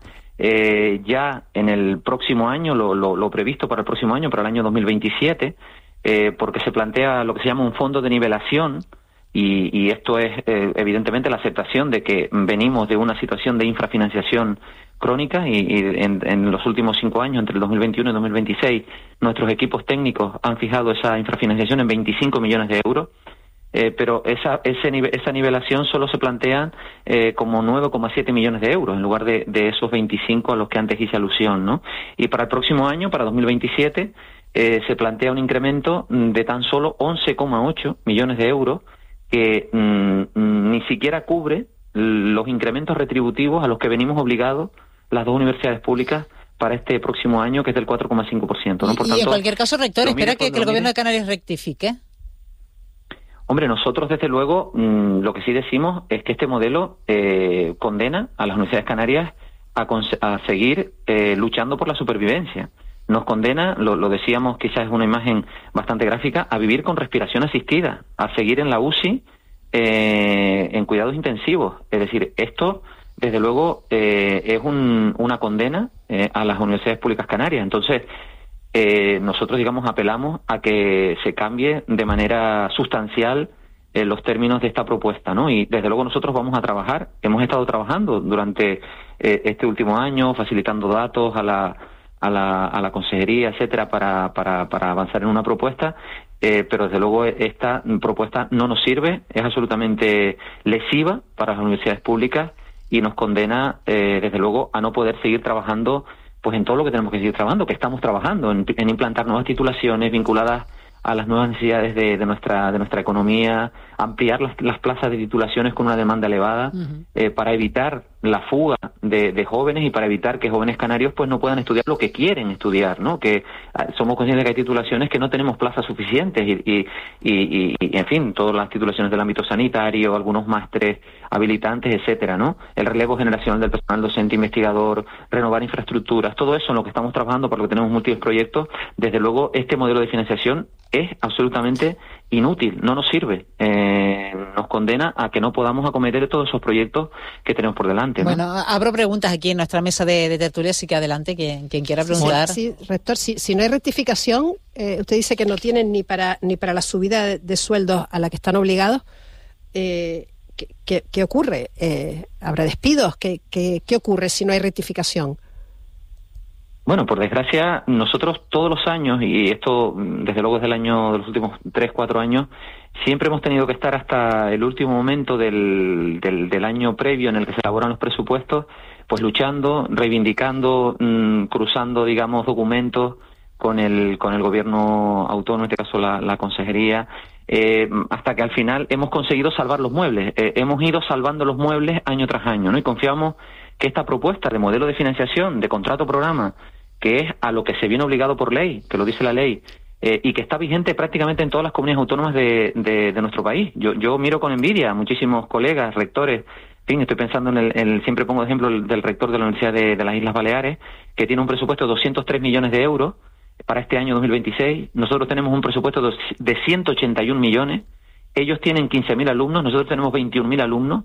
ya en el próximo año, lo previsto para el próximo año, para el año 2027, porque se plantea lo que se llama un fondo de nivelación, y esto es evidentemente la aceptación de que venimos de una situación de infrafinanciación crónica y en los últimos 5 años, entre el 2021 y 2026, nuestros equipos técnicos han fijado esa infrafinanciación en 25 millones de euros, pero esa nivelación solo se plantea como 9,7 millones de euros en lugar de esos 25 a los que antes hice alusión, ¿no? Y para el próximo año, para 2027, se plantea un incremento de tan solo 11,8 millones de euros que ni siquiera cubre los incrementos retributivos a los que venimos obligados las dos universidades públicas para este próximo año, que es del 4,5%, ¿no? Por tanto, en cualquier caso, rector, espera que el Gobierno de Canarias rectifique. Hombre, nosotros desde luego lo que sí decimos es que este modelo condena a las universidades canarias a seguir luchando por la supervivencia. Nos condena, lo decíamos, quizás es una imagen bastante gráfica, a vivir con respiración asistida, a seguir en la UCI en cuidados intensivos. Es decir, esto desde luego es una condena a las universidades públicas canarias. Entonces, nosotros, digamos, apelamos a que se cambie de manera sustancial los términos de esta propuesta, ¿no? Y desde luego nosotros vamos a trabajar, hemos estado trabajando durante este último año, facilitando datos a la consejería, etcétera, para avanzar en una propuesta, pero desde luego esta propuesta no nos sirve, es absolutamente lesiva para las universidades públicas y nos condena, desde luego, a no poder seguir trabajando pues en todo lo que tenemos que seguir trabajando, que estamos trabajando, en implantar nuevas titulaciones vinculadas a las nuevas necesidades de nuestra economía, ampliar las plazas de titulaciones con una demanda elevada, para evitar la fuga de jóvenes y para evitar que jóvenes canarios pues no puedan estudiar lo que quieren estudiar, ¿no? Que somos conscientes de que hay titulaciones que no tenemos plazas suficientes y en fin, todas las titulaciones del ámbito sanitario, algunos másteres habilitantes, etcétera, ¿no? El relevo generacional del personal docente investigador, renovar infraestructuras, todo eso en lo que estamos trabajando, por lo que tenemos múltiples proyectos. Desde luego, este modelo de financiación es absolutamente inútil, no nos sirve, nos condena a que no podamos acometer todos esos proyectos que tenemos por delante, ¿no? Bueno, abro preguntas aquí en nuestra mesa de tertulia, así que adelante, quien quiera preguntar. Sí, rector, si no hay rectificación, usted dice que no tienen ni para la subida de sueldos a la que están obligados. ¿Qué ocurre? ¿Habrá despidos? ¿Qué ocurre si no hay rectificación? Bueno, por desgracia, nosotros todos los años, y esto desde luego desde de los últimos 3-4 años, siempre hemos tenido que estar hasta el último momento del año previo en el que se elaboran los presupuestos, pues luchando, reivindicando, cruzando, digamos, documentos con el gobierno autónomo, en este caso la consejería, hasta que al final hemos conseguido salvar los muebles. Hemos ido salvando los muebles año tras año, ¿no? Y confiamos que esta propuesta de modelo de financiación, de contrato-programa, que es a lo que se viene obligado por ley, que lo dice la ley, y que está vigente prácticamente en todas las comunidades autónomas de nuestro país. Yo miro con envidia a muchísimos colegas, rectores. En fin, estoy pensando siempre pongo de ejemplo del rector de la Universidad de las Islas Baleares, que tiene un presupuesto de 203 millones de euros para este año 2026. Nosotros tenemos un presupuesto de 181 millones. Ellos tienen 15.000 alumnos, nosotros tenemos 21.000 alumnos.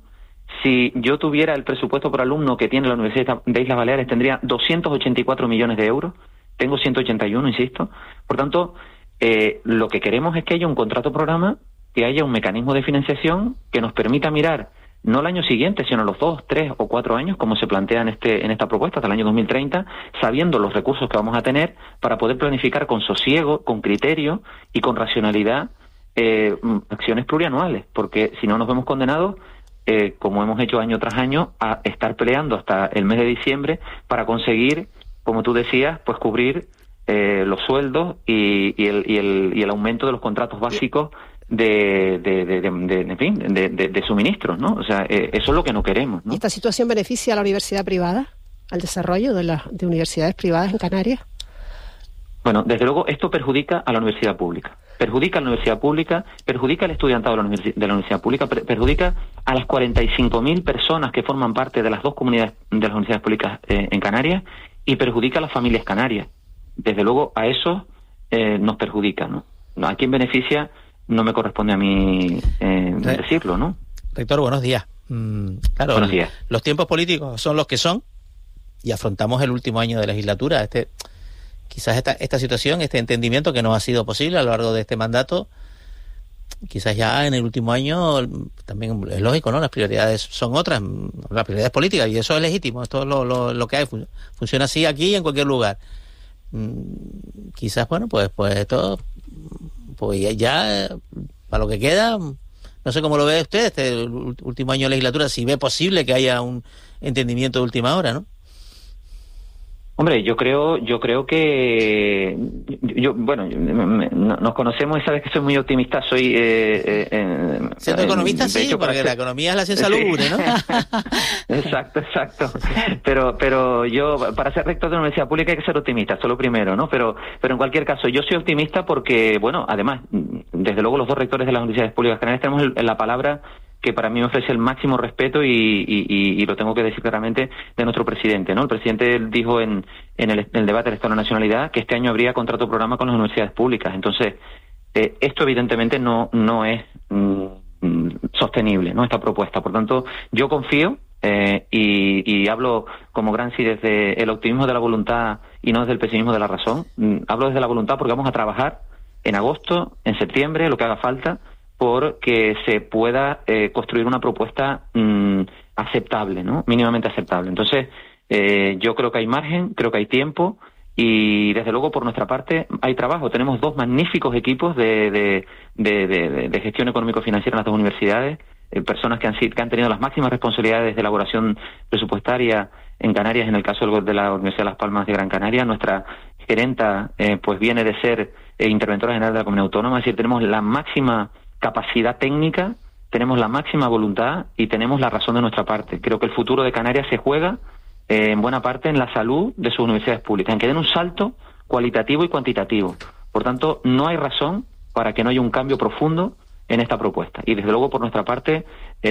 Si yo tuviera el presupuesto por alumno que tiene la Universidad de Islas Baleares, tendría 284 millones de euros. Tengo 181, insisto. Por tanto, lo que queremos es que haya un contrato programa, que haya un mecanismo de financiación que nos permita mirar no el año siguiente, sino los 2, 3 o 4 años, como se plantea en esta propuesta, hasta el año 2030, sabiendo los recursos que vamos a tener para poder planificar con sosiego, con criterio y con racionalidad acciones plurianuales, porque si no nos vemos condenados, como hemos hecho año tras año, a estar peleando hasta el mes de diciembre para conseguir, como tú decías, pues cubrir los sueldos y el aumento de los contratos básicos de suministros, ¿no? O sea, eso es lo que no queremos, ¿no? ¿Y esta situación beneficia a la universidad privada, al desarrollo de universidades privadas en Canarias? Bueno, desde luego esto perjudica a la universidad pública. Perjudica a la universidad pública, perjudica al estudiantado de la universidad pública, perjudica a las 45.000 personas que forman parte de las dos comunidades de las universidades públicas en Canarias, y perjudica a las familias canarias. Desde luego a eso nos perjudica, ¿no? ¿A quién beneficia? No me corresponde a mí decirlo, ¿no? Rector, buenos días. Claro, buenos días. Los tiempos políticos son los que son y afrontamos el último año de legislatura. Quizás esta situación, este entendimiento que no ha sido posible a lo largo de este mandato, quizás ya en el último año también es lógico, ¿no? Las prioridades son otras, las prioridades políticas, y eso es legítimo. Esto es lo que hay, funciona así aquí y en cualquier lugar. Quizás, bueno, pues esto, pues ya para lo que queda, no sé cómo lo ve usted este último año de legislatura, si ve posible que haya un entendimiento de última hora, ¿no? Hombre, yo creo que nos conocemos y sabes que soy muy optimista. Soy siendo economista, sí, porque la economía es la ciencia lúgubre, ¿no? Exacto. Pero yo, para ser rector de una universidad pública hay que ser optimista, eso es lo primero, ¿no? Pero en cualquier caso, yo soy optimista porque, bueno, además, desde luego los dos rectores de las universidades públicas canarias tenemos la palabra que para mí me ofrece el máximo respeto y lo tengo que decir claramente, de nuestro presidente, ¿no? El presidente dijo en el debate del Estado de la Nacionalidad que este año habría contrato programa con las universidades públicas. Entonces, esto evidentemente no es sostenible, ¿no? Esta propuesta. Por tanto, yo confío y hablo como Gramsci desde el optimismo de la voluntad y no desde el pesimismo de la razón. Hablo desde la voluntad porque vamos a trabajar en agosto, en septiembre, lo que haga falta, porque se pueda construir una propuesta aceptable, ¿no? Mínimamente aceptable. Entonces, yo creo que hay margen, creo que hay tiempo y, desde luego, por nuestra parte, hay trabajo. Tenemos dos magníficos equipos de gestión económico-financiera en las dos universidades, personas que han tenido las máximas responsabilidades de elaboración presupuestaria en Canarias, en el caso de la Universidad de Las Palmas de Gran Canaria. Nuestra gerenta, pues viene de ser interventora general de la Comunidad Autónoma, es decir, tenemos la máxima capacidad técnica, tenemos la máxima voluntad y tenemos la razón de nuestra parte. Creo que el futuro de Canarias se juega en buena parte en la salud de sus universidades públicas, en que den un salto cualitativo y cuantitativo. Por tanto, no hay razón para que no haya un cambio profundo en esta propuesta. Y desde luego, por nuestra parte,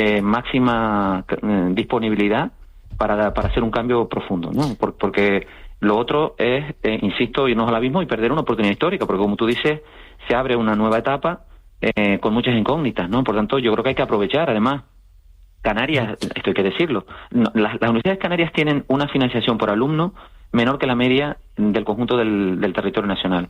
máxima disponibilidad para hacer un cambio profundo, ¿no? Porque lo otro es, insisto, irnos al abismo y perder una oportunidad histórica, porque, como tú dices, se abre una nueva etapa con muchas incógnitas, ¿no? Por tanto, yo creo que hay que aprovechar. Además, Canarias, esto hay que decirlo, las universidades canarias tienen una financiación por alumno menor que la media del conjunto del territorio nacional.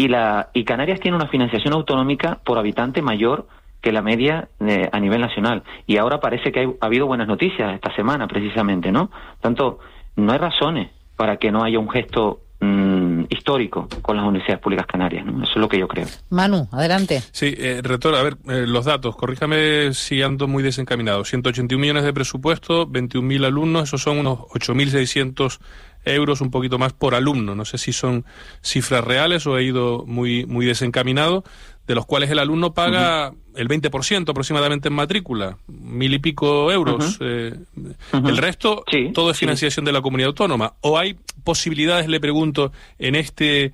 Y Canarias tiene una financiación autonómica por habitante mayor que la media a nivel nacional. Y ahora parece que ha habido buenas noticias esta semana, precisamente, ¿no? Por tanto, no hay razones para que no haya un gesto histórico con las universidades públicas canarias, ¿no? Eso es lo que yo creo. Manu, adelante. Sí, rector, a ver, los datos, corríjame si ando muy desencaminado. 181 millones de presupuesto, 21.000 alumnos, esos son unos 8.600 euros, un poquito más por alumno. No sé si son cifras reales o he ido muy desencaminado, de los cuales el alumno paga el 20% aproximadamente en matrícula, 1.000 y pico euros. El resto, sí, todo es financiación de la comunidad autónoma. ¿O hay posibilidades, le pregunto, en este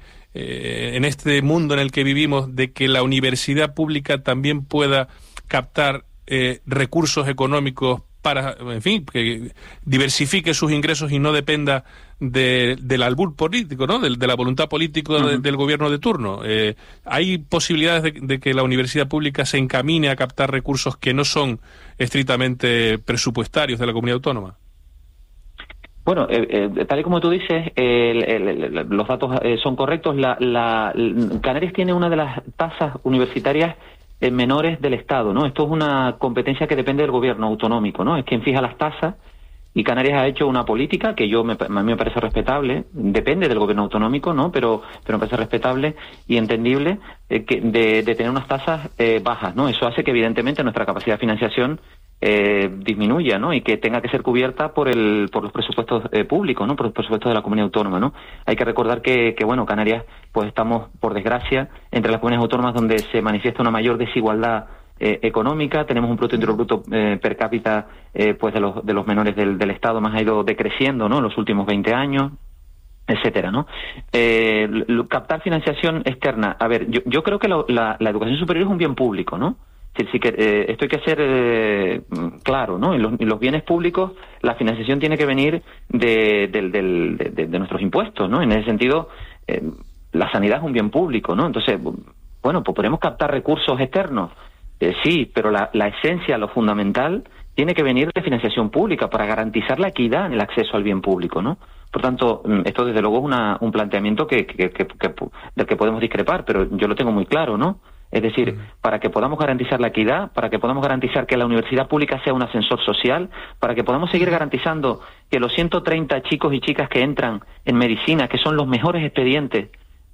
mundo en el que vivimos, de que la universidad pública también pueda captar recursos económicos para, en fin, que diversifique sus ingresos y no dependa del albur político, ¿no? De la voluntad política del gobierno de turno. ¿Hay posibilidades de que la universidad pública se encamine a captar recursos que no son estrictamente presupuestarios de la comunidad autónoma? Bueno, tal y como tú dices, los datos son correctos. Canarias tiene una de las tasas universitarias menores del Estado, ¿no? Esto es una competencia que depende del gobierno autonómico, ¿no? Es quien fija las tasas, y Canarias ha hecho una política que a mí me parece respetable, depende del gobierno autonómico, ¿no? Pero me parece respetable y entendible de tener unas tasas bajas, ¿no? Eso hace que evidentemente nuestra capacidad de financiación disminuya, ¿no? Y que tenga que ser cubierta por los presupuestos públicos, ¿no? Por los presupuestos de la comunidad autónoma, ¿no? Hay que recordar que bueno, Canarias, pues estamos, por desgracia, entre las comunidades autónomas donde se manifiesta una mayor desigualdad económica. Tenemos un Producto Interior Bruto per cápita, pues de los menores del Estado, más ha ido decreciendo, ¿no? En los últimos 20 años, etcétera, ¿no? Captar financiación externa. A ver, yo creo que la educación superior es un bien público, ¿no? Sí, que esto hay que ser claro, ¿no? En los bienes públicos la financiación tiene que venir de nuestros impuestos, ¿no? En ese sentido, la sanidad es un bien público, ¿no? Entonces, bueno, pues podemos captar recursos externos, sí, pero la esencia, lo fundamental, tiene que venir de financiación pública para garantizar la equidad en el acceso al bien público, ¿no? Por tanto, esto desde luego es un planteamiento del que podemos discrepar, pero yo lo tengo muy claro, ¿no? Es decir, para que podamos garantizar la equidad, para que podamos garantizar que la universidad pública sea un ascensor social, para que podamos seguir garantizando que los 130 chicos y chicas que entran en medicina, que son los mejores expedientes,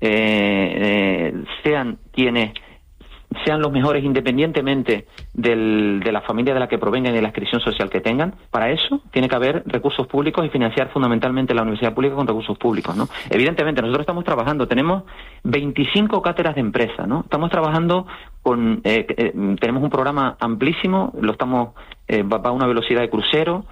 sean quienes sean los mejores independientemente de la familia de la que provengan y de la inscripción social que tengan. Para eso tiene que haber recursos públicos y financiar fundamentalmente la universidad pública con recursos públicos, ¿no? Evidentemente, nosotros estamos trabajando, tenemos 25 cátedras de empresa, ¿no? Estamos trabajando tenemos un programa amplísimo, va a una velocidad de crucero.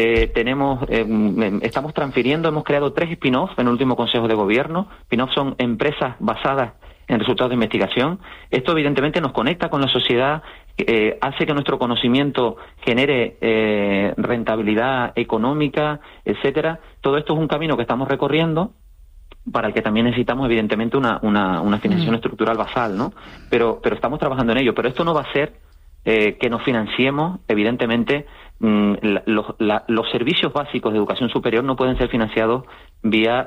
Estamos transfiriendo, hemos creado 3 spin-offs en el último Consejo de Gobierno. Spin-offs son empresas basadas en resultados de investigación. Esto evidentemente nos conecta con la sociedad, hace que nuestro conocimiento genere rentabilidad económica, etcétera. Todo esto es un camino que estamos recorriendo, para el que también necesitamos evidentemente una financiación estructural basal, ¿no? Pero estamos trabajando en ello. Pero esto no va a ser que nos financiemos, evidentemente. Los servicios básicos de educación superior no pueden ser financiados vía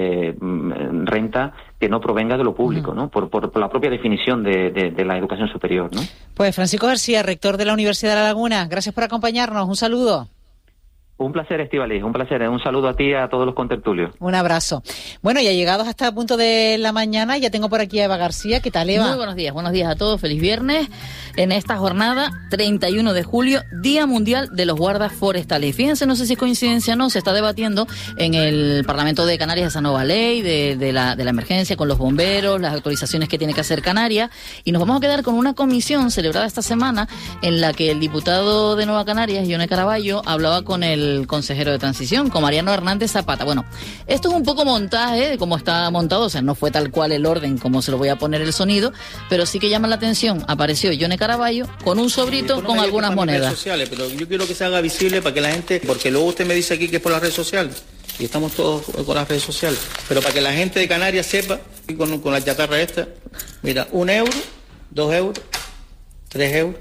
renta que no provenga de lo público, ¿no? Por la propia definición de la educación superior, ¿no? Pues Francisco García, rector de la Universidad de La Laguna, gracias por acompañarnos, un saludo. Un placer, Estíbaliz, un placer. Un saludo a ti y a todos los contertulios. Un abrazo. Bueno, ya llegados hasta el punto de la mañana, ya tengo por aquí a Eva García. ¿Qué tal, Eva? Muy buenos días a todos. Feliz viernes. En esta jornada, 31 de julio, Día Mundial de los Guardas Forestales. Y fíjense, no sé si es coincidencia o no, se está debatiendo en el Parlamento de Canarias esa nueva ley de la emergencia con los bomberos, las actualizaciones que tiene que hacer Canarias. Y nos vamos a quedar con una comisión celebrada esta semana en la que el diputado de Nueva Canarias, Yone Caraballo, hablaba con el consejero de transición, con Mariano Hernández Zapata. Bueno, esto es un poco montaje de cómo está montado, o sea, no fue tal cual el orden como se lo voy a poner el sonido, pero sí que llama la atención. Apareció Yone Caraballo con un sobrito con algunas monedas. Redes sociales, pero yo quiero que se haga visible para que la gente, porque luego usted me dice aquí que es por las redes sociales, y estamos todos con las redes sociales, pero para que la gente de Canarias sepa, con la chatarra esta, mira, 1 euro, 2 euros, 3 euros,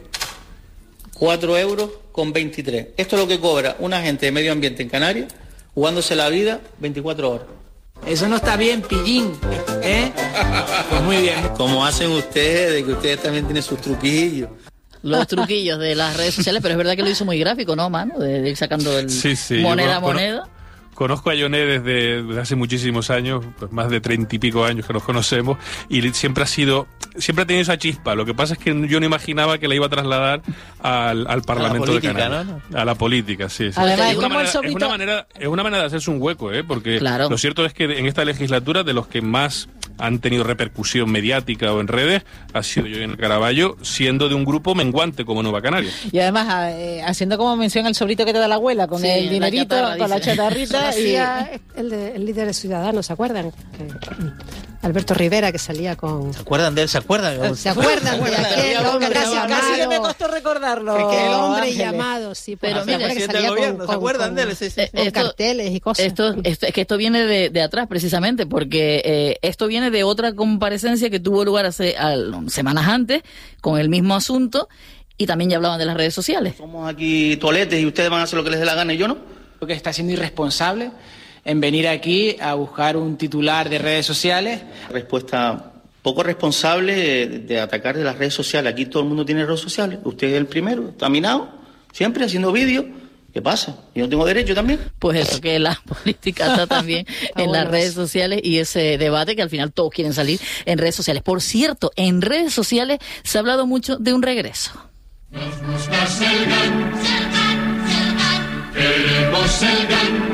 4 euros con 23. Esto es lo que cobra un agente de medio ambiente en Canarias, jugándose la vida 24 horas. Eso no está bien, pillín, ¿eh? Pues muy bien. Como hacen ustedes, que ustedes también tienen sus truquillos. Los truquillos de las redes sociales, pero es verdad que lo hizo muy gráfico, ¿no, mano? De ir sacando el moneda a moneda. Conozco a Yone desde hace muchísimos años, pues más de 30 y pico años que nos conocemos, y siempre ha tenido esa chispa. Lo que pasa es que yo no imaginaba que la iba a trasladar al Parlamento de Canarias. ¿No? A la política, sí. Además, es una manera de hacerse un hueco, porque claro, lo cierto es que en esta legislatura, de los que más han tenido repercusión mediática o en redes, ha sido Yone Caraballo, siendo de un grupo menguante como Nueva Canarias. Y además, haciendo como mención al sobrito que te da la abuela, con el dinerito, con la chatarrita. Y el líder de Ciudadanos, ¿se acuerdan? Alberto Rivera, que salía con... ¿Se acuerdan de él? ¿Se acuerdan? ¿Se acuerdan de aquel hombre llamado? Casi me costó recordarlo. Aquel hombre Ángeles. llamado, sí. Pero mira, que el salía gobierno, ¿se acuerdan de él? Sí, sí. Con carteles y cosas. Es que esto viene de atrás, precisamente, porque esto viene de otra comparecencia que tuvo lugar hace semanas antes, con el mismo asunto, y también ya hablaban de las redes sociales. Somos aquí toletes y ustedes van a hacer lo que les dé la gana y yo no. Creo que está siendo irresponsable en venir aquí a buscar un titular de redes sociales. Respuesta poco responsable de atacar de las redes sociales. Aquí todo el mundo tiene redes sociales. Usted es el primero, caminado, siempre haciendo vídeos. ¿Qué pasa? ¿Yo no tengo derecho también? Pues eso, que la política está también en las redes sociales y ese debate que al final todos quieren salir en redes sociales. Por cierto, en redes sociales se ha hablado mucho de un regreso. Nos gusta Selgan, queremos Selgan,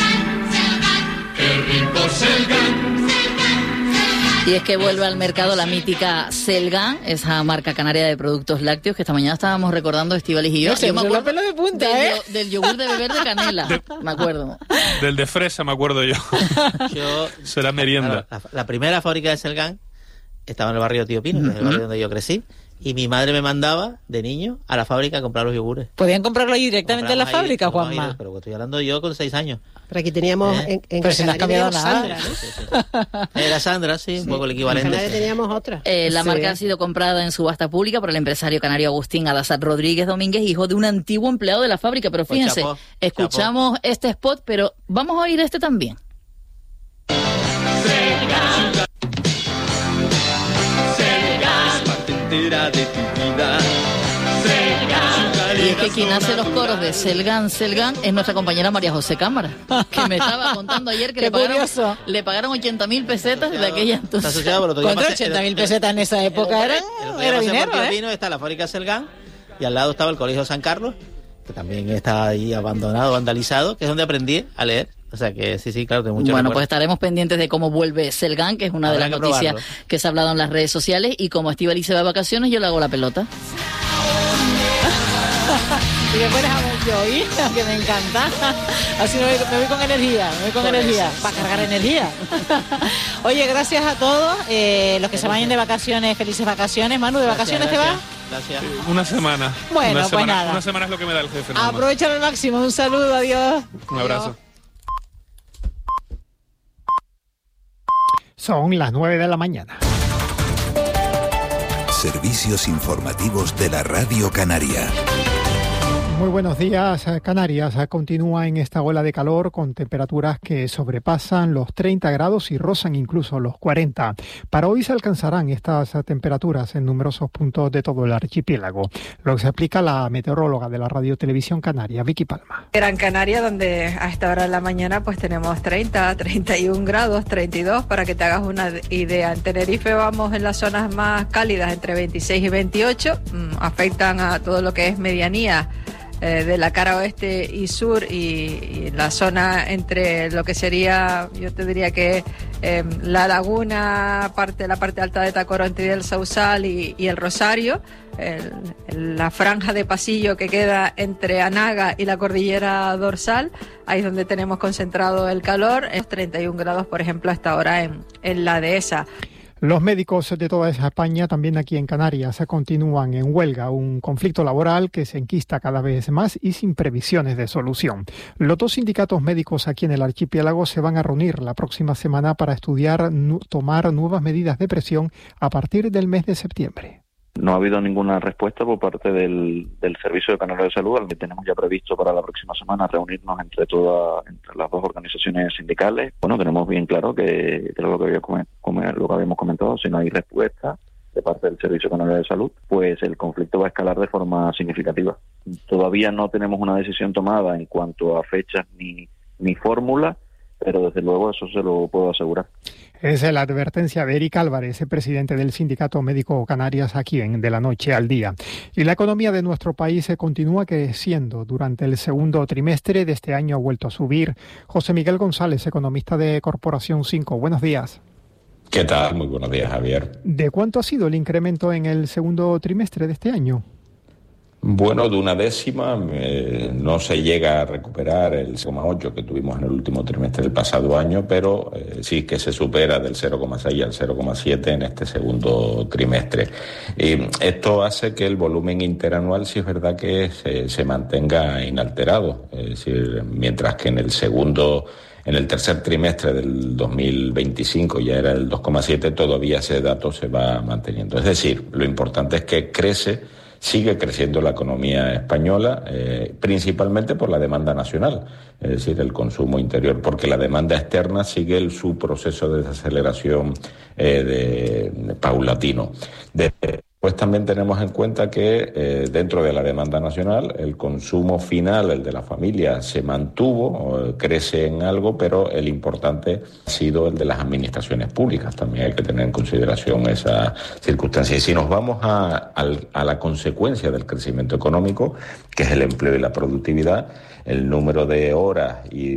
qué rico Selgan. Y es que vuelve al mercado la mítica Selgan, esa marca canaria de productos lácteos que esta mañana estábamos recordando Estíbaliz y yo. Yo me acuerdo pelo de punta, del yogur de beber de canela, me acuerdo. Del de fresa me acuerdo yo. Será merienda. Claro, la primera fábrica de Selgan estaba en el barrio Tío Pino, que es el barrio donde yo crecí. Y mi madre me mandaba, de niño, a la fábrica a comprar los yogures. ¿Podían comprarlo ahí directamente en la fábrica, Juanma? Pero estoy hablando yo con 6 años. Pero aquí teníamos... Pero si no has cambiado nada. Sandra, ¿no? Sí. Era Sandra, sí, un poco el equivalente. En Canarias teníamos otra. La marca ha sido comprada en subasta pública por el empresario canario Agustín Adasat Rodríguez Domínguez, hijo de un antiguo empleado de la fábrica. Pero fíjense, escuchamos este spot, pero vamos a oír este también. De tu vida. Y es que quien hace los coros de Selgan es nuestra compañera María José Cámara, que me estaba contando ayer que le pagaron 80.000 pesetas de aquella entonces. Contra 80.000 pesetas en esa época era dinero, Está la fábrica Selgan y al lado estaba el Colegio San Carlos, que también está ahí abandonado, vandalizado, que es donde aprendí a leer. O sea que sí, claro, tengo mucho recuerdo. Pues estaremos pendientes de cómo vuelve Selgan, que es una de las noticias que se ha hablado en las redes sociales, y como Estíbaliz se va de vacaciones, yo le hago la pelota. Y me pones a ver yo, hija, que me encanta. Así me voy con energía, para cargar energía. Oye, gracias a todos. Los que se vayan de vacaciones, felices vacaciones. Manu, ¿de vacaciones te vas? Gracias. Una semana. Bueno, pues nada. Una semana es lo que me da el jefe. Aprovechalo al máximo. Un saludo, adiós. Un abrazo. Son las 9 de la mañana. Servicios informativos de la Radio Canaria. Muy buenos días. Canarias continúa en esta ola de calor con temperaturas que sobrepasan los 30 grados y rozan incluso los 40. Para hoy se alcanzarán estas temperaturas en numerosos puntos de todo el archipiélago. Lo que se explica la meteoróloga de la Radio Televisión Canaria, Vicky Palma. Gran Canaria, donde a esta hora de la mañana pues tenemos 30, 31 grados, 32, para que te hagas una idea. En Tenerife vamos en las zonas más cálidas, entre 26 y 28, afectan a todo lo que es medianía de la cara oeste y sur, y la zona entre lo que sería, yo te diría que la laguna, la parte alta de Tacoronte y del Sausal y el Rosario, la franja de pasillo que queda entre Anaga y la cordillera dorsal, ahí es donde tenemos concentrado el calor, es 31 grados, por ejemplo, hasta ahora en la dehesa. Los médicos de toda esa España, también aquí en Canarias, continúan en huelga, un conflicto laboral que se enquista cada vez más y sin previsiones de solución. Los dos sindicatos médicos aquí en el archipiélago se van a reunir la próxima semana para estudiar tomar nuevas medidas de presión a partir del mes de septiembre. No ha habido ninguna respuesta por parte del Servicio de Canario de Salud, al que tenemos ya previsto para la próxima semana reunirnos entre las dos organizaciones sindicales. Bueno, tenemos bien claro que lo que habíamos comentado, si no hay respuesta de parte del Servicio de Canario de Salud, pues el conflicto va a escalar de forma significativa. Todavía no tenemos una decisión tomada en cuanto a fechas ni fórmula, pero desde luego eso se lo puedo asegurar. Es la advertencia de Eric Álvarez, presidente del Sindicato Médico Canarias, aquí en De la Noche al Día. Y la economía de nuestro país continúa creciendo. Durante el segundo trimestre de este año ha vuelto a subir. José Miguel González, economista de Corporación 5. Buenos días. ¿Qué tal? Muy buenos días, Javier. ¿De cuánto ha sido el incremento en el segundo trimestre de este año? Bueno, de una décima no se llega a recuperar el 0,8 que tuvimos en el último trimestre del pasado año, pero sí que se supera del 0,6 al 0,7 en este segundo trimestre. Y esto hace que el volumen interanual sí es verdad que se mantenga inalterado, es decir, mientras que en el tercer trimestre del 2025 ya era el 2,7, todavía ese dato se va manteniendo. Es decir, lo importante es que sigue creciendo la economía española, principalmente por la demanda nacional, es decir, el consumo interior, porque la demanda externa sigue su proceso de desaceleración paulatino. Pues también tenemos en cuenta que dentro de la demanda nacional el consumo final, el de la familia, se mantuvo, crece en algo, pero el importante ha sido el de las administraciones públicas. También hay que tener en consideración esa circunstancia. Y si nos vamos a la consecuencia del crecimiento económico, que es el empleo y la productividad, el número de horas y